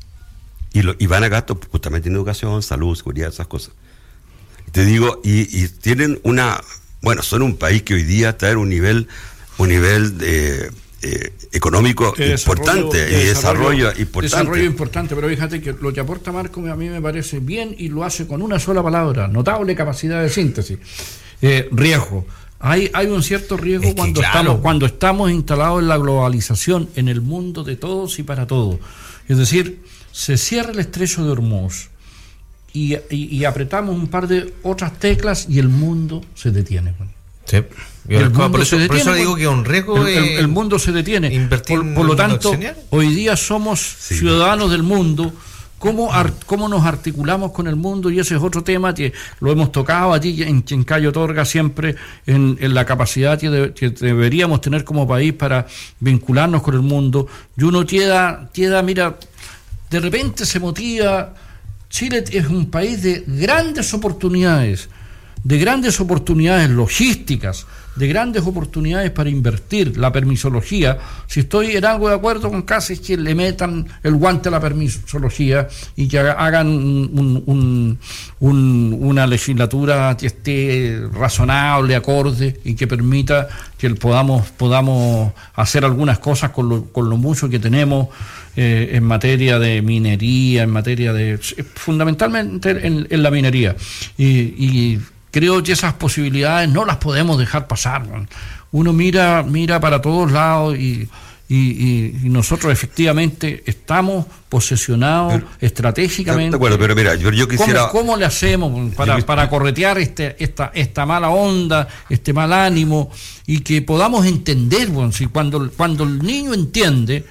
Y, lo, y van a gasto justamente en educación, salud, seguridad, esas cosas. Y te digo, y, y tienen una... Bueno, son un país que hoy día está en un nivel, un nivel de, eh, económico de importante, de y desarrollo, desarrollo importante. Desarrollo importante, pero fíjate que lo que aporta Marco a mí me parece bien y lo hace con una sola palabra, notable capacidad de síntesis. Eh, riesgo. Hay, hay un cierto riesgo es que cuando, claro. estamos, cuando estamos instalados en la globalización, en el mundo de todos y para todos. Es decir, se cierra el estrecho de Hormuz. Y, y, y apretamos un par de otras teclas y el mundo se detiene. Sí. El mundo por eso, se detiene, por eso digo que un riesgo el, el, el mundo se detiene. Por, por lo tanto, hoy día somos sí, ciudadanos no. del mundo. ¿Cómo, ar, ¿Cómo nos articulamos con el mundo? Y ese es otro tema que lo hemos tocado allí en, en Cayo Torga siempre, en, en la capacidad que, de, que deberíamos tener como país para vincularnos con el mundo. Y uno queda, queda, mira, de repente se motiva. Chile es un país de grandes oportunidades, de grandes oportunidades logísticas, de grandes oportunidades para invertir. La permisología, si estoy en algo de acuerdo con Casa, es que le metan el guante a la permisología y que hagan un, un, un, una legislatura que esté razonable, acorde y que permita que podamos, podamos hacer algunas cosas con lo, con lo mucho que tenemos. Eh, en materia de minería, en materia de... fundamentalmente en, en la minería. Y, y creo que esas posibilidades no las podemos dejar pasar. Uno mira, mira para todos lados y, y, y, y nosotros efectivamente estamos posesionados pero, estratégicamente. De acuerdo, pero mira, yo, yo quisiera... ¿Cómo, cómo le hacemos para, para corretear este, esta, esta mala onda, este mal ánimo y que podamos entender, bueno, si cuando, cuando el niño entiende...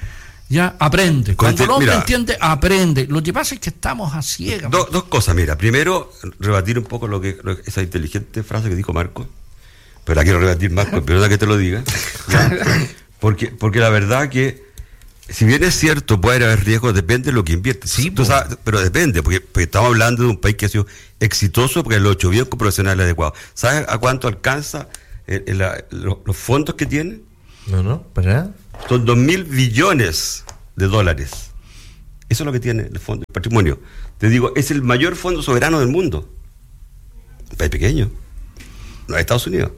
ya aprende. Cuando el hombre mira, entiende, aprende. Lo que pasa es que estamos a ciegas. Do, dos cosas, mira. Primero, rebatir un poco lo que, lo, esa inteligente frase que dijo Marco. Pero la quiero rebatir, Marco, perdona que te lo diga. Porque, porque la verdad que, si bien es cierto, puede haber riesgos, depende de lo que inviertes. Sí, Tú sabes, pero depende, porque, porque estamos hablando de un país que ha sido exitoso porque lo ha hecho bien con profesionales adecuados. ¿Sabes a cuánto alcanza el, el, la, los, los fondos que tiene? No, no, para nada. Son dos mil billones de dólares. Eso es lo que tiene el fondo, el patrimonio. Te digo, es el mayor fondo soberano del mundo. Un país pequeño. No es Estados Unidos.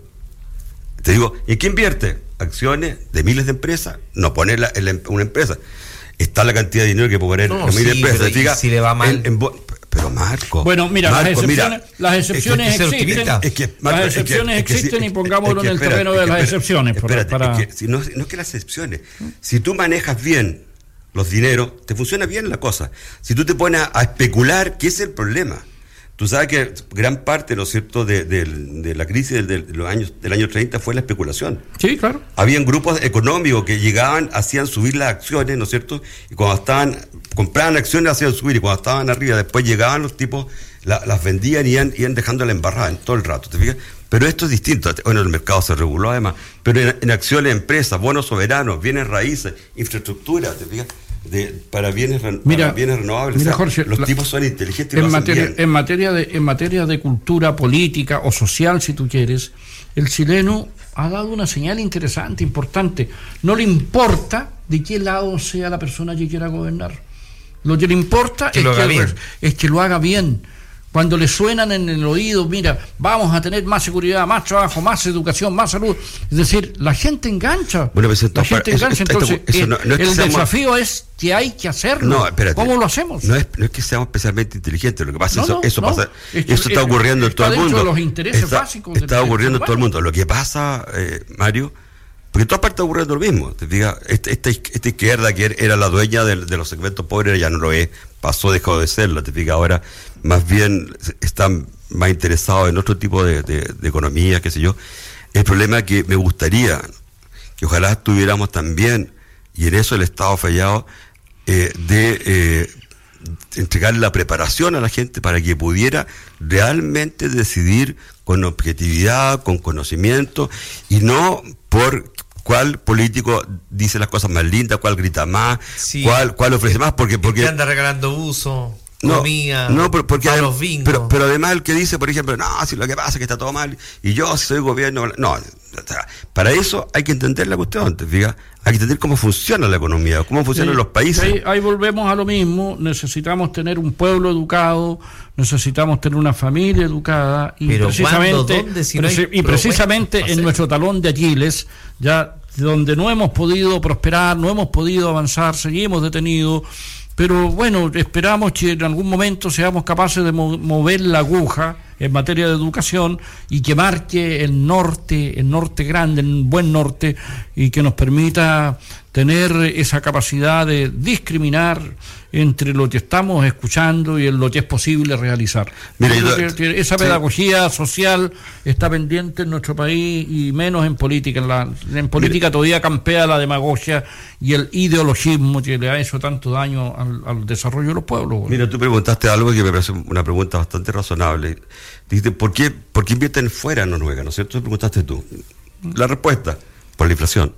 Te digo, ¿en qué invierte? Acciones de miles de empresas. No pone la, la, una empresa. Está la cantidad de dinero que puede poner no, en miles sí, de empresas. Diga, si le va mal. En, en, pero Marco. Bueno, mira, Marco, las excepciones, mira, las excepciones es que, existen. Es que, Marco, las excepciones es que, es que, existen es que, y pongámoslo es que, en el espérate, terreno de es que, las espérate, excepciones. Espérate, para, para... Es que, si no, no es que las excepciones. Si tú manejas bien los dineros, te funciona bien la cosa. Si tú te pones a, a especular, ¿qué es el problema? Tú sabes que gran parte, ¿no es cierto?, de, de, de la crisis de, de los años, del año treinta fue la especulación. Sí, claro. Habían grupos económicos que llegaban, hacían subir las acciones, ¿no es cierto? Y cuando estaban, compraban acciones, hacían subir, y cuando estaban arriba, después llegaban los tipos, la, las vendían y iban, iban dejando la embarrada en todo el rato, ¿te fijas? Pero esto es distinto. Bueno, el mercado se reguló además, pero en, en acciones, empresas, bonos soberanos, bienes raíces, infraestructura, ¿te fijas? De, para bienes, mira, para bienes renovables. Mira, o sea, Jorge, los la, tipos son inteligentes y en lo hacen materia, bien. en materia de en materia de cultura política o social, si tú quieres, el chileno ha dado una señal interesante, importante. No le importa de qué lado sea la persona que quiera gobernar. Lo que le importa que es, lo que, haga es que lo haga bien. Cuando le suenan en el oído, mira, vamos a tener más seguridad, más trabajo, más educación, más salud. Es decir, la gente engancha. Bueno, pues la gente eso, engancha. Esto, Entonces, eso, no, no es el que seamos, desafío es que hay que hacerlo. No, espérate. ¿Cómo lo hacemos? No es, no es que seamos especialmente inteligentes. Lo que pasa no, eso, no, eso, no. pasa, es que, eso está ocurriendo está en todo el mundo. De los intereses está básicos está del ocurriendo en todo el mundo. Lo que pasa, eh, Mario, porque en todas partes está ocurriendo lo mismo. Te diga, esta, esta, esta izquierda que era la dueña de, de los segmentos pobres ya no lo es. Pasó, dejó de serlo. Te diga, ahora más bien están más interesados en otro tipo de, de, de economía, qué sé yo. El problema es que me gustaría que ojalá estuviéramos también, y en eso el Estado ha fallado, eh, de eh, entregar la preparación a la gente para que pudiera realmente decidir con objetividad, con conocimiento, y no por cuál político dice las cosas más lindas, cuál grita más, sí, cuál, cuál ofrece más, porque... porque anda regalando uso... No, comida, no, pero, porque además, además, los bingos. pero, pero además el que dice, por ejemplo, no, si lo que pasa es que está todo mal, y yo si soy gobierno, no, o sea, para eso hay que entender la cuestión, ¿te fijas? Hay que entender cómo funciona la economía, cómo funcionan sí, los países. Ahí, ahí volvemos a lo mismo, necesitamos tener un pueblo educado, necesitamos tener una familia educada, y pero precisamente, ¿cuándo, dónde, si no hay y precisamente en nuestro talón de Aquiles, ya donde no hemos podido prosperar, no hemos podido avanzar, seguimos detenidos. Pero bueno, esperamos que en algún momento seamos capaces de mover la aguja en materia de educación y que marque el norte, el norte grande, el buen norte, y que nos permita tener esa capacidad de discriminar entre lo que estamos escuchando y en lo que es posible realizar. Mira, yo, que, que esa pedagogía sí. social está pendiente en nuestro país, y menos en política. En, la, en política Mira. todavía campea la demagogia y el ideologismo que le ha hecho tanto daño al, al desarrollo de los pueblos. Mira, tú preguntaste algo que me parece una pregunta bastante razonable. Dijiste, ¿por qué, por qué invierten fuera en Noruega? ¿No es cierto? Preguntaste tú. La respuesta, por la inflación.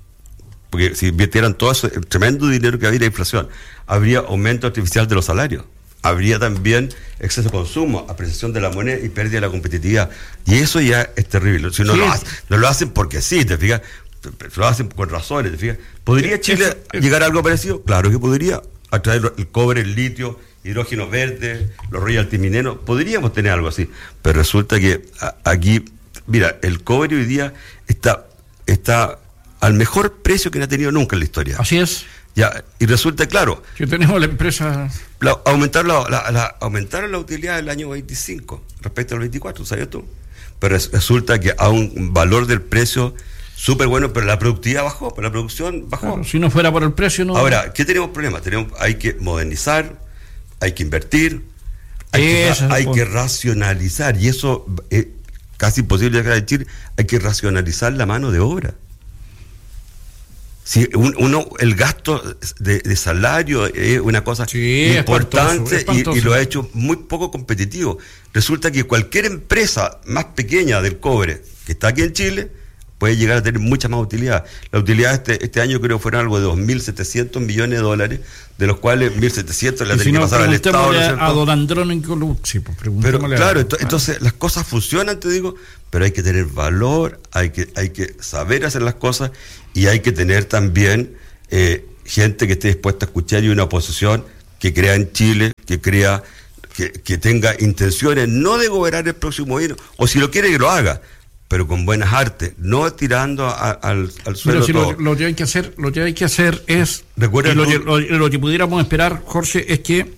Porque si invirtieran todo ese tremendo dinero que había de inflación, habría aumento artificial de los salarios, habría también exceso de consumo, apreciación de la moneda y pérdida de la competitividad. Y eso ya es terrible. Si no, sí. lo, hacen, no lo hacen porque sí, te fijas, lo hacen con razones, te fijas. ¿Podría Chile eso, eso. llegar a algo parecido? Claro que podría. A través del cobre, el litio, hidrógeno verde, los royalties mineros, podríamos tener algo así. Pero resulta que a, aquí, mira, el cobre hoy día está, está al mejor precio que no ha tenido nunca en la historia. Así es. Ya, y resulta, claro, que tenemos la empresa... La, aumentaron, la, la, la, aumentaron la utilidad del año veinticinco respecto al veinticuatro, ¿sabías tú? Pero es, resulta que a un valor del precio súper bueno, pero la productividad bajó, pero la producción bajó. Claro, si no fuera por el precio, no... Ahora, ¿qué tenemos problema? Tenemos, hay que modernizar, hay que invertir, hay, que, hay que racionalizar, y eso es casi imposible de decir, hay que racionalizar la mano de obra. Si un, uno, el gasto de, de salario es una cosa sí, importante espantoso, espantoso. Y, y lo ha hecho muy poco competitivo. Resulta que cualquier empresa más pequeña del cobre que está aquí en Chile puede llegar a tener mucha más utilidad. La utilidad este, este año creo que fueron algo de dos mil setecientos millones de dólares, de los cuales mil setecientos la tienen si no, que pasar al Estado. ¿no a don Andrón Colucci, pues pero claro, ent- entonces las cosas funcionan, te digo, pero hay que tener valor, hay que, hay que saber hacer las cosas y hay que tener también eh, gente que esté dispuesta a escuchar y una oposición que crea en Chile, que crea, que, que tenga intenciones no de gobernar el próximo año, o si lo quiere que lo haga, pero con buenas artes, no tirando a, a, al, al suelo si todo. Lo, lo que hay que hacer, lo que hay que hacer es, Recuerda lo, tú, lo, lo que pudiéramos esperar, Jorge, es que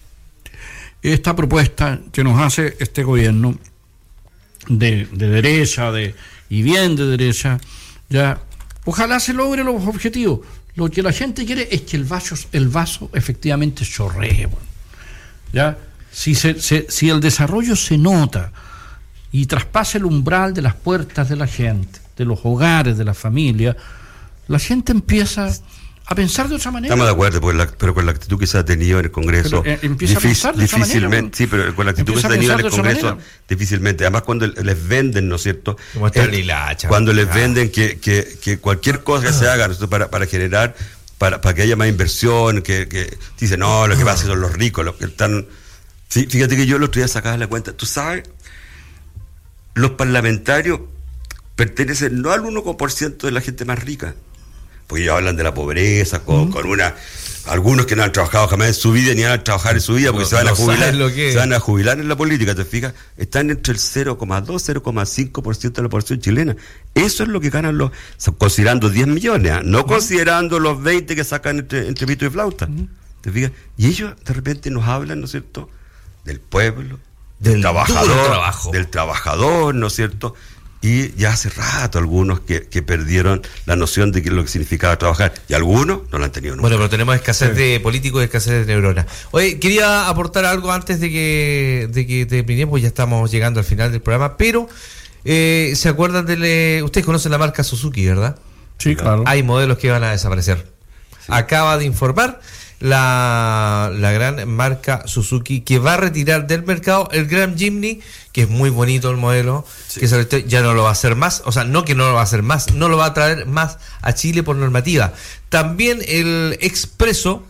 esta propuesta que nos hace este gobierno de, de derecha, de y bien de derecha, ya ojalá se logre los objetivos. Lo que la gente quiere es que el vaso, el vaso efectivamente chorree, bueno. Ya, si se, se, si el desarrollo se nota y traspasa el umbral de las puertas de la gente, de los hogares, de la familia, la gente empieza a pensar de otra manera. Estamos de acuerdo, porque la, pero con la actitud que se ha tenido en el Congreso, pero, eh, empieza difícil, a pensar de difícilmente, otra manera, sí, pero con la actitud que se ha tenido en el Congreso, difícilmente. Además, cuando les venden, ¿no es cierto? El, cuando les ah. venden que, que, que cualquier cosa que se haga para, para generar, para, para que haya más inversión, que, que dicen, no, lo que pasa son los ricos, los que están. Sí, fíjate que yo el otro día sacaba la cuenta, tú sabes, los parlamentarios pertenecen no al uno por ciento de la gente más rica, porque ellos hablan de la pobreza, con, mm. con una algunos que no han trabajado jamás en su vida ni van a trabajar en su vida porque no, se van no a jubilar se van a jubilar en la política, ¿te fijas? Están entre el cero coma dos, cero coma cinco por ciento de la población chilena. Eso es lo que ganan los, considerando diez millones, ¿eh? no mm. considerando los veinte que sacan entre, entre pito y flauta, mm. ¿te fijas? Y ellos de repente nos hablan, ¿no es cierto?, del pueblo, del, del trabajador, trabajo. del trabajador, ¿no es cierto? Y ya hace rato algunos que, que perdieron la noción de que lo que significaba trabajar, y algunos no lo han tenido nunca. Bueno, pero tenemos escasez sí. de políticos y escasez de neuronas. Oye, quería aportar algo antes de que de que terminemos, ya estamos llegando al final del programa, pero eh, ¿se acuerdan de... Ustedes conocen la marca Suzuki, ¿verdad? Sí, claro. Hay modelos que van a desaparecer. Sí. Acaba de informar la, la gran marca Suzuki que va a retirar del mercado el Grand Jimny, que es muy bonito el modelo, sí. que sobre todo ya no lo va a hacer más, o sea, no que no lo va a hacer más, no lo va a traer más a Chile por normativa. También el Expreso,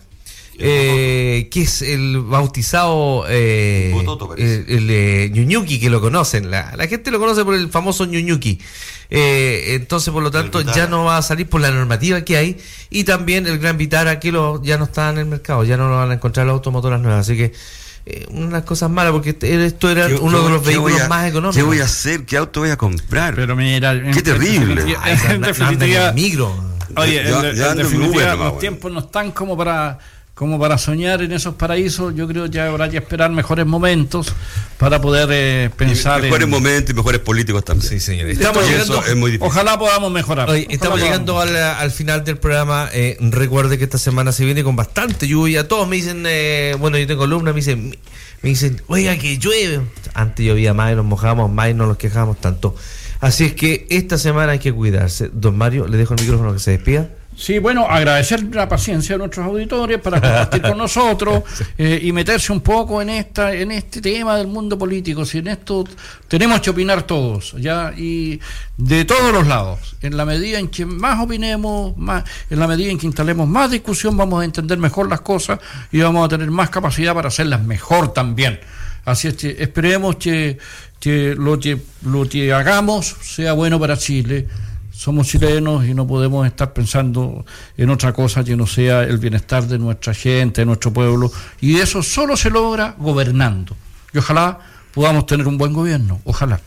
eh, que es el bautizado eh, el, el eh, Ñuñuki, que lo conocen, la, la gente lo conoce por el famoso Ñuñuki. Eh, entonces, por lo tanto, ya no va a salir por la normativa que hay. Y también el Gran Vitara, que lo, ya no está en el mercado, ya no lo van a encontrar las automotoras nuevas. Así que eh, unas cosas malas, porque esto era ¿Qué, uno de los vehículos a, más económicos. ¿Qué voy a hacer? ¿Qué auto voy a comprar? Pero mira, qué terrible. En definitiva, micro. Oye, en, en, en definitiva, los tiempos no están como para como para soñar en esos paraísos. Yo creo que habrá que esperar mejores momentos para poder eh, pensar y mejores en... momentos y mejores políticos también. Sí, señor. Estamos llegando, es muy difícil. Ojalá podamos mejorar. Oye, estamos ojalá llegando al, al final del programa. Eh, recuerde que esta semana se viene con bastante lluvia. Todos me dicen, eh, bueno, yo tengo alumnos, me dicen, me dicen, oiga, que llueve. Antes llovía más y nos mojábamos más y no nos quejábamos tanto. Así es que esta semana hay que cuidarse. Don Mario, le dejo el micrófono que se despida. Sí, bueno, agradecer la paciencia de nuestros auditores para compartir con nosotros eh, y meterse un poco en esta en este tema del mundo político. Si en esto tenemos que opinar todos, ya, y de todos los lados. En la medida en que más opinemos, más, en la medida en que instalemos más discusión, vamos a entender mejor las cosas y vamos a tener más capacidad para hacerlas mejor también. Así es que esperemos que, que lo que lo que hagamos sea bueno para Chile. Somos chilenos y no podemos estar pensando en otra cosa que no sea el bienestar de nuestra gente, de nuestro pueblo, y eso solo se logra gobernando. Y ojalá podamos tener un buen gobierno, ojalá.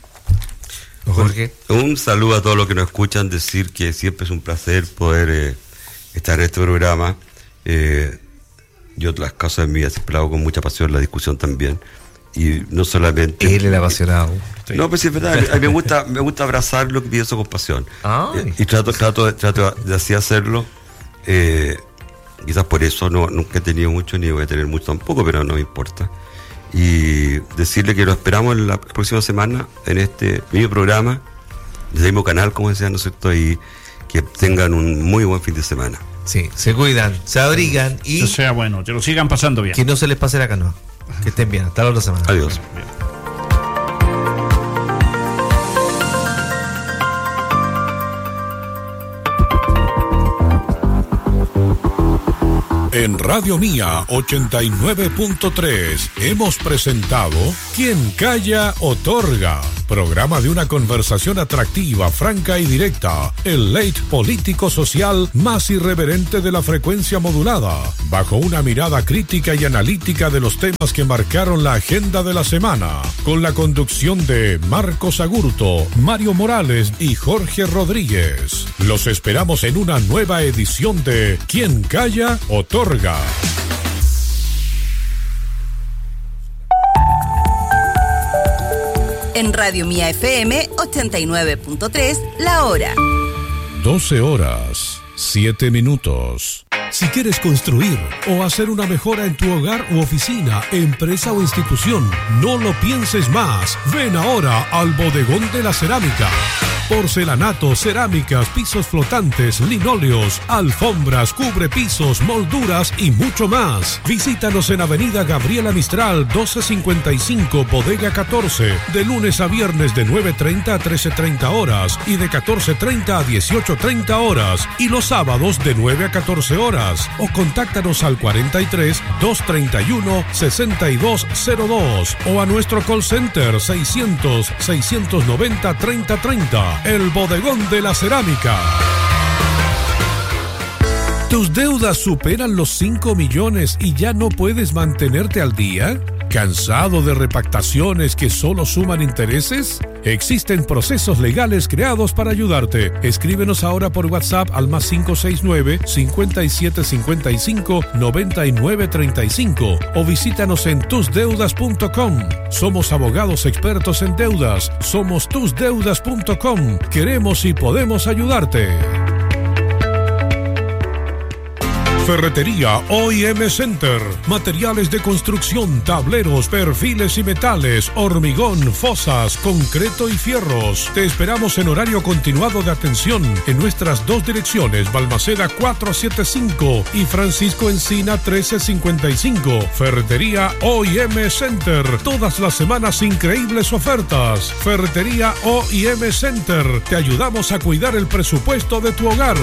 Jorge, un saludo a todos los que nos escuchan, decir que siempre es un placer poder eh, estar en este programa. Eh, yo las cosas de mi vida siempre hago con mucha pasión, la discusión también. Y no solamente... Él era apasionado. Sí. No, pues sí, es verdad. A mí me gusta, me gusta abrazar lo que pienso con pasión. Ay. Y, y trato, trato, trato de así hacerlo. Eh, quizás por eso no nunca he tenido mucho, ni voy a tener mucho tampoco, pero no me importa. Y decirle que lo esperamos en la próxima semana en este mismo programa, desde el mismo canal, como decía, ¿no es cierto? Y, que tengan un muy buen fin de semana. Sí, se cuidan, se abrigan y... Que sea bueno, que lo sigan pasando bien. Que no se les pase la canoa. Que estén bien. Hasta la otra semana. Adiós. Bien. En Radio Mía ochenta y nueve punto tres hemos presentado Quien Calla Otorga, programa de una conversación atractiva, franca y directa, el late político-social más irreverente de la frecuencia modulada, bajo una mirada crítica y analítica de los temas que marcaron la agenda de la semana, con la conducción de Marcos Agurto, Mario Morales y Jorge Rodríguez. Los esperamos en una nueva edición de Quien Calla Otorga. En Radio Mía F M ochenta y nueve punto tres, la hora. doce horas, siete minutos. Si quieres construir o hacer una mejora en tu hogar u oficina, empresa o institución, no lo pienses más. Ven ahora al Bodegón de la Cerámica. Porcelanato, cerámicas, pisos flotantes, linóleos, alfombras, cubrepisos, molduras y mucho más. Visítanos en Avenida Gabriela Mistral doce cincuenta y cinco, Bodega catorce, de lunes a viernes de nueve treinta a trece treinta horas y de catorce treinta a dieciocho treinta horas y los sábados de nueve a catorce horas. O contáctanos al cuarenta y tres, doscientos treinta y uno, sesenta y dos cero dos o a nuestro call center seiscientos, seiscientos noventa, treinta treinta. El Bodegón de la Cerámica. ¿Tus deudas superan los cinco millones y ya no puedes mantenerte al día? ¿Cansado de repactaciones que solo suman intereses? Existen procesos legales creados para ayudarte. Escríbenos ahora por WhatsApp al más cinco seis nueve, cincuenta y siete cincuenta y cinco, noventa y nueve treinta y cinco o visítanos en tus deudas punto com. Somos abogados expertos en deudas. Somos tus deudas punto com. Queremos y podemos ayudarte. Ferretería O I M Center. Materiales de construcción, tableros, perfiles y metales, hormigón, fosas, concreto y fierros. Te esperamos en horario continuado de atención en nuestras dos direcciones, Balmaceda cuatrocientos setenta y cinco y Francisco Encina trece cincuenta y cinco. Ferretería O I M Center. Todas las semanas increíbles ofertas. Ferretería O I M Center. Te ayudamos a cuidar el presupuesto de tu hogar.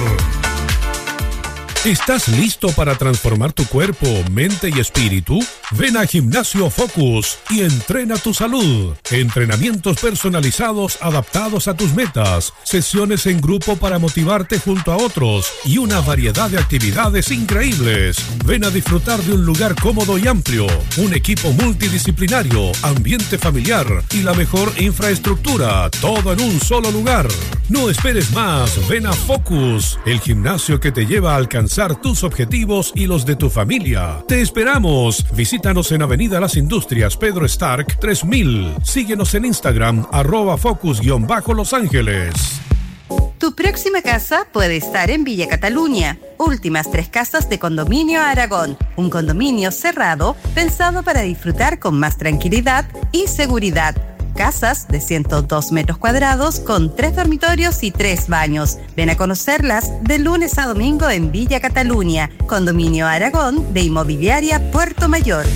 ¿Estás listo para transformar tu cuerpo, mente y espíritu? Ven a Gimnasio Focus y entrena tu salud. Entrenamientos personalizados adaptados a tus metas, sesiones en grupo para motivarte junto a otros y una variedad de actividades increíbles. Ven a disfrutar de un lugar cómodo y amplio, un equipo multidisciplinario, ambiente familiar y la mejor infraestructura, todo en un solo lugar. No esperes más, ven a Focus, el gimnasio que te lleva a alcanzar tus objetivos y los de tu familia. Te esperamos. Visítanos en Avenida Las Industrias, Pedro Stark tres mil. Síguenos en Instagram, arroba focus-los ángeles. Tu próxima casa puede estar en Villa Cataluña. Últimas tres casas de Condominio Aragón. Un condominio cerrado pensado para disfrutar con más tranquilidad y seguridad. Casas de ciento dos metros cuadrados con tres dormitorios y tres baños. Ven a conocerlas de lunes a domingo en Villa Cataluña, Condominio Aragón de Inmobiliaria Puerto Mayor.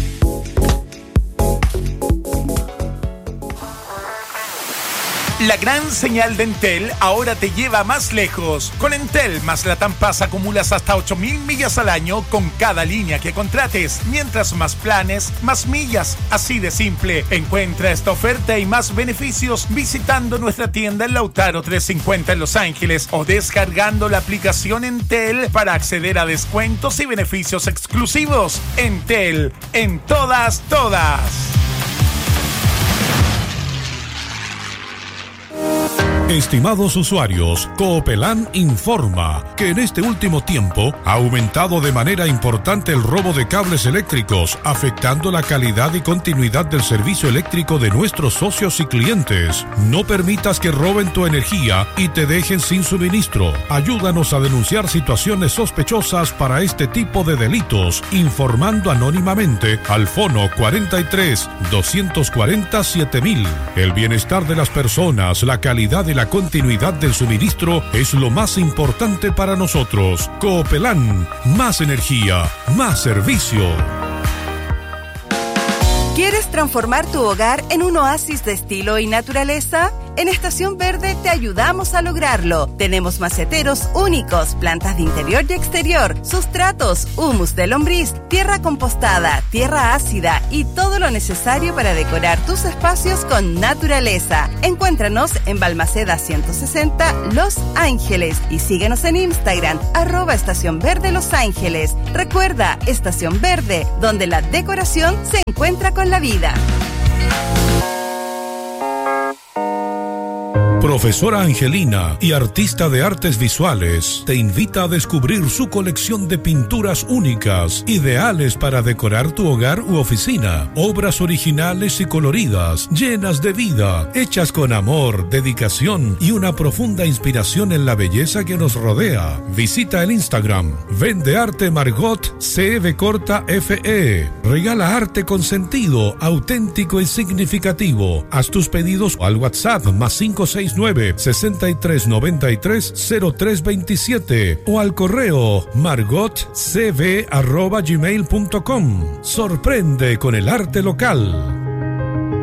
La gran señal de Entel ahora te lleva más lejos. Con Entel más Latam Pass acumulas hasta ocho mil millas al año con cada línea que contrates. Mientras más planes, más millas. Así de simple. Encuentra esta oferta y más beneficios visitando nuestra tienda en Lautaro trescientos cincuenta en Los Ángeles o descargando la aplicación Entel para acceder a descuentos y beneficios exclusivos. Entel, en todas, todas. Estimados usuarios, Coopelán informa que en este último tiempo ha aumentado de manera importante el robo de cables eléctricos, afectando la calidad y continuidad del servicio eléctrico de nuestros socios y clientes. No permitas que roben tu energía y te dejen sin suministro. Ayúdanos a denunciar situaciones sospechosas para este tipo de delitos, informando anónimamente al fono cuarenta y tres, doscientos cuarenta, siete mil. El bienestar de las personas, la calidad y la la continuidad del suministro es lo más importante para nosotros. Coopelán, más energía, más servicio. ¿Quieres transformar tu hogar en un oasis de estilo y naturaleza? En Estación Verde te ayudamos a lograrlo. Tenemos maceteros únicos, plantas de interior y exterior, sustratos, humus de lombriz, tierra compostada, tierra ácida y todo lo necesario para decorar tus espacios con naturaleza. Encuéntranos en Balmaceda ciento sesenta, Los Ángeles, y síguenos en Instagram, arroba Estación Verde Los Ángeles. Recuerda, Estación Verde, donde la decoración se encuentra con la vida. Profesora Angelina y artista de artes visuales te invita a descubrir su colección de pinturas únicas, ideales para decorar tu hogar u oficina. Obras originales y coloridas, llenas de vida, hechas con amor, dedicación y una profunda inspiración en la belleza que nos rodea. Visita el Instagram Vende Arte Margot C V corta F E. Regala arte con sentido, auténtico y significativo. Haz tus pedidos al WhatsApp más cinco seis nueve, sesenta y tres noventa y tres, cero tres veintisiete o al correo margotcv arroba gmail punto com. Sorprende con el arte local.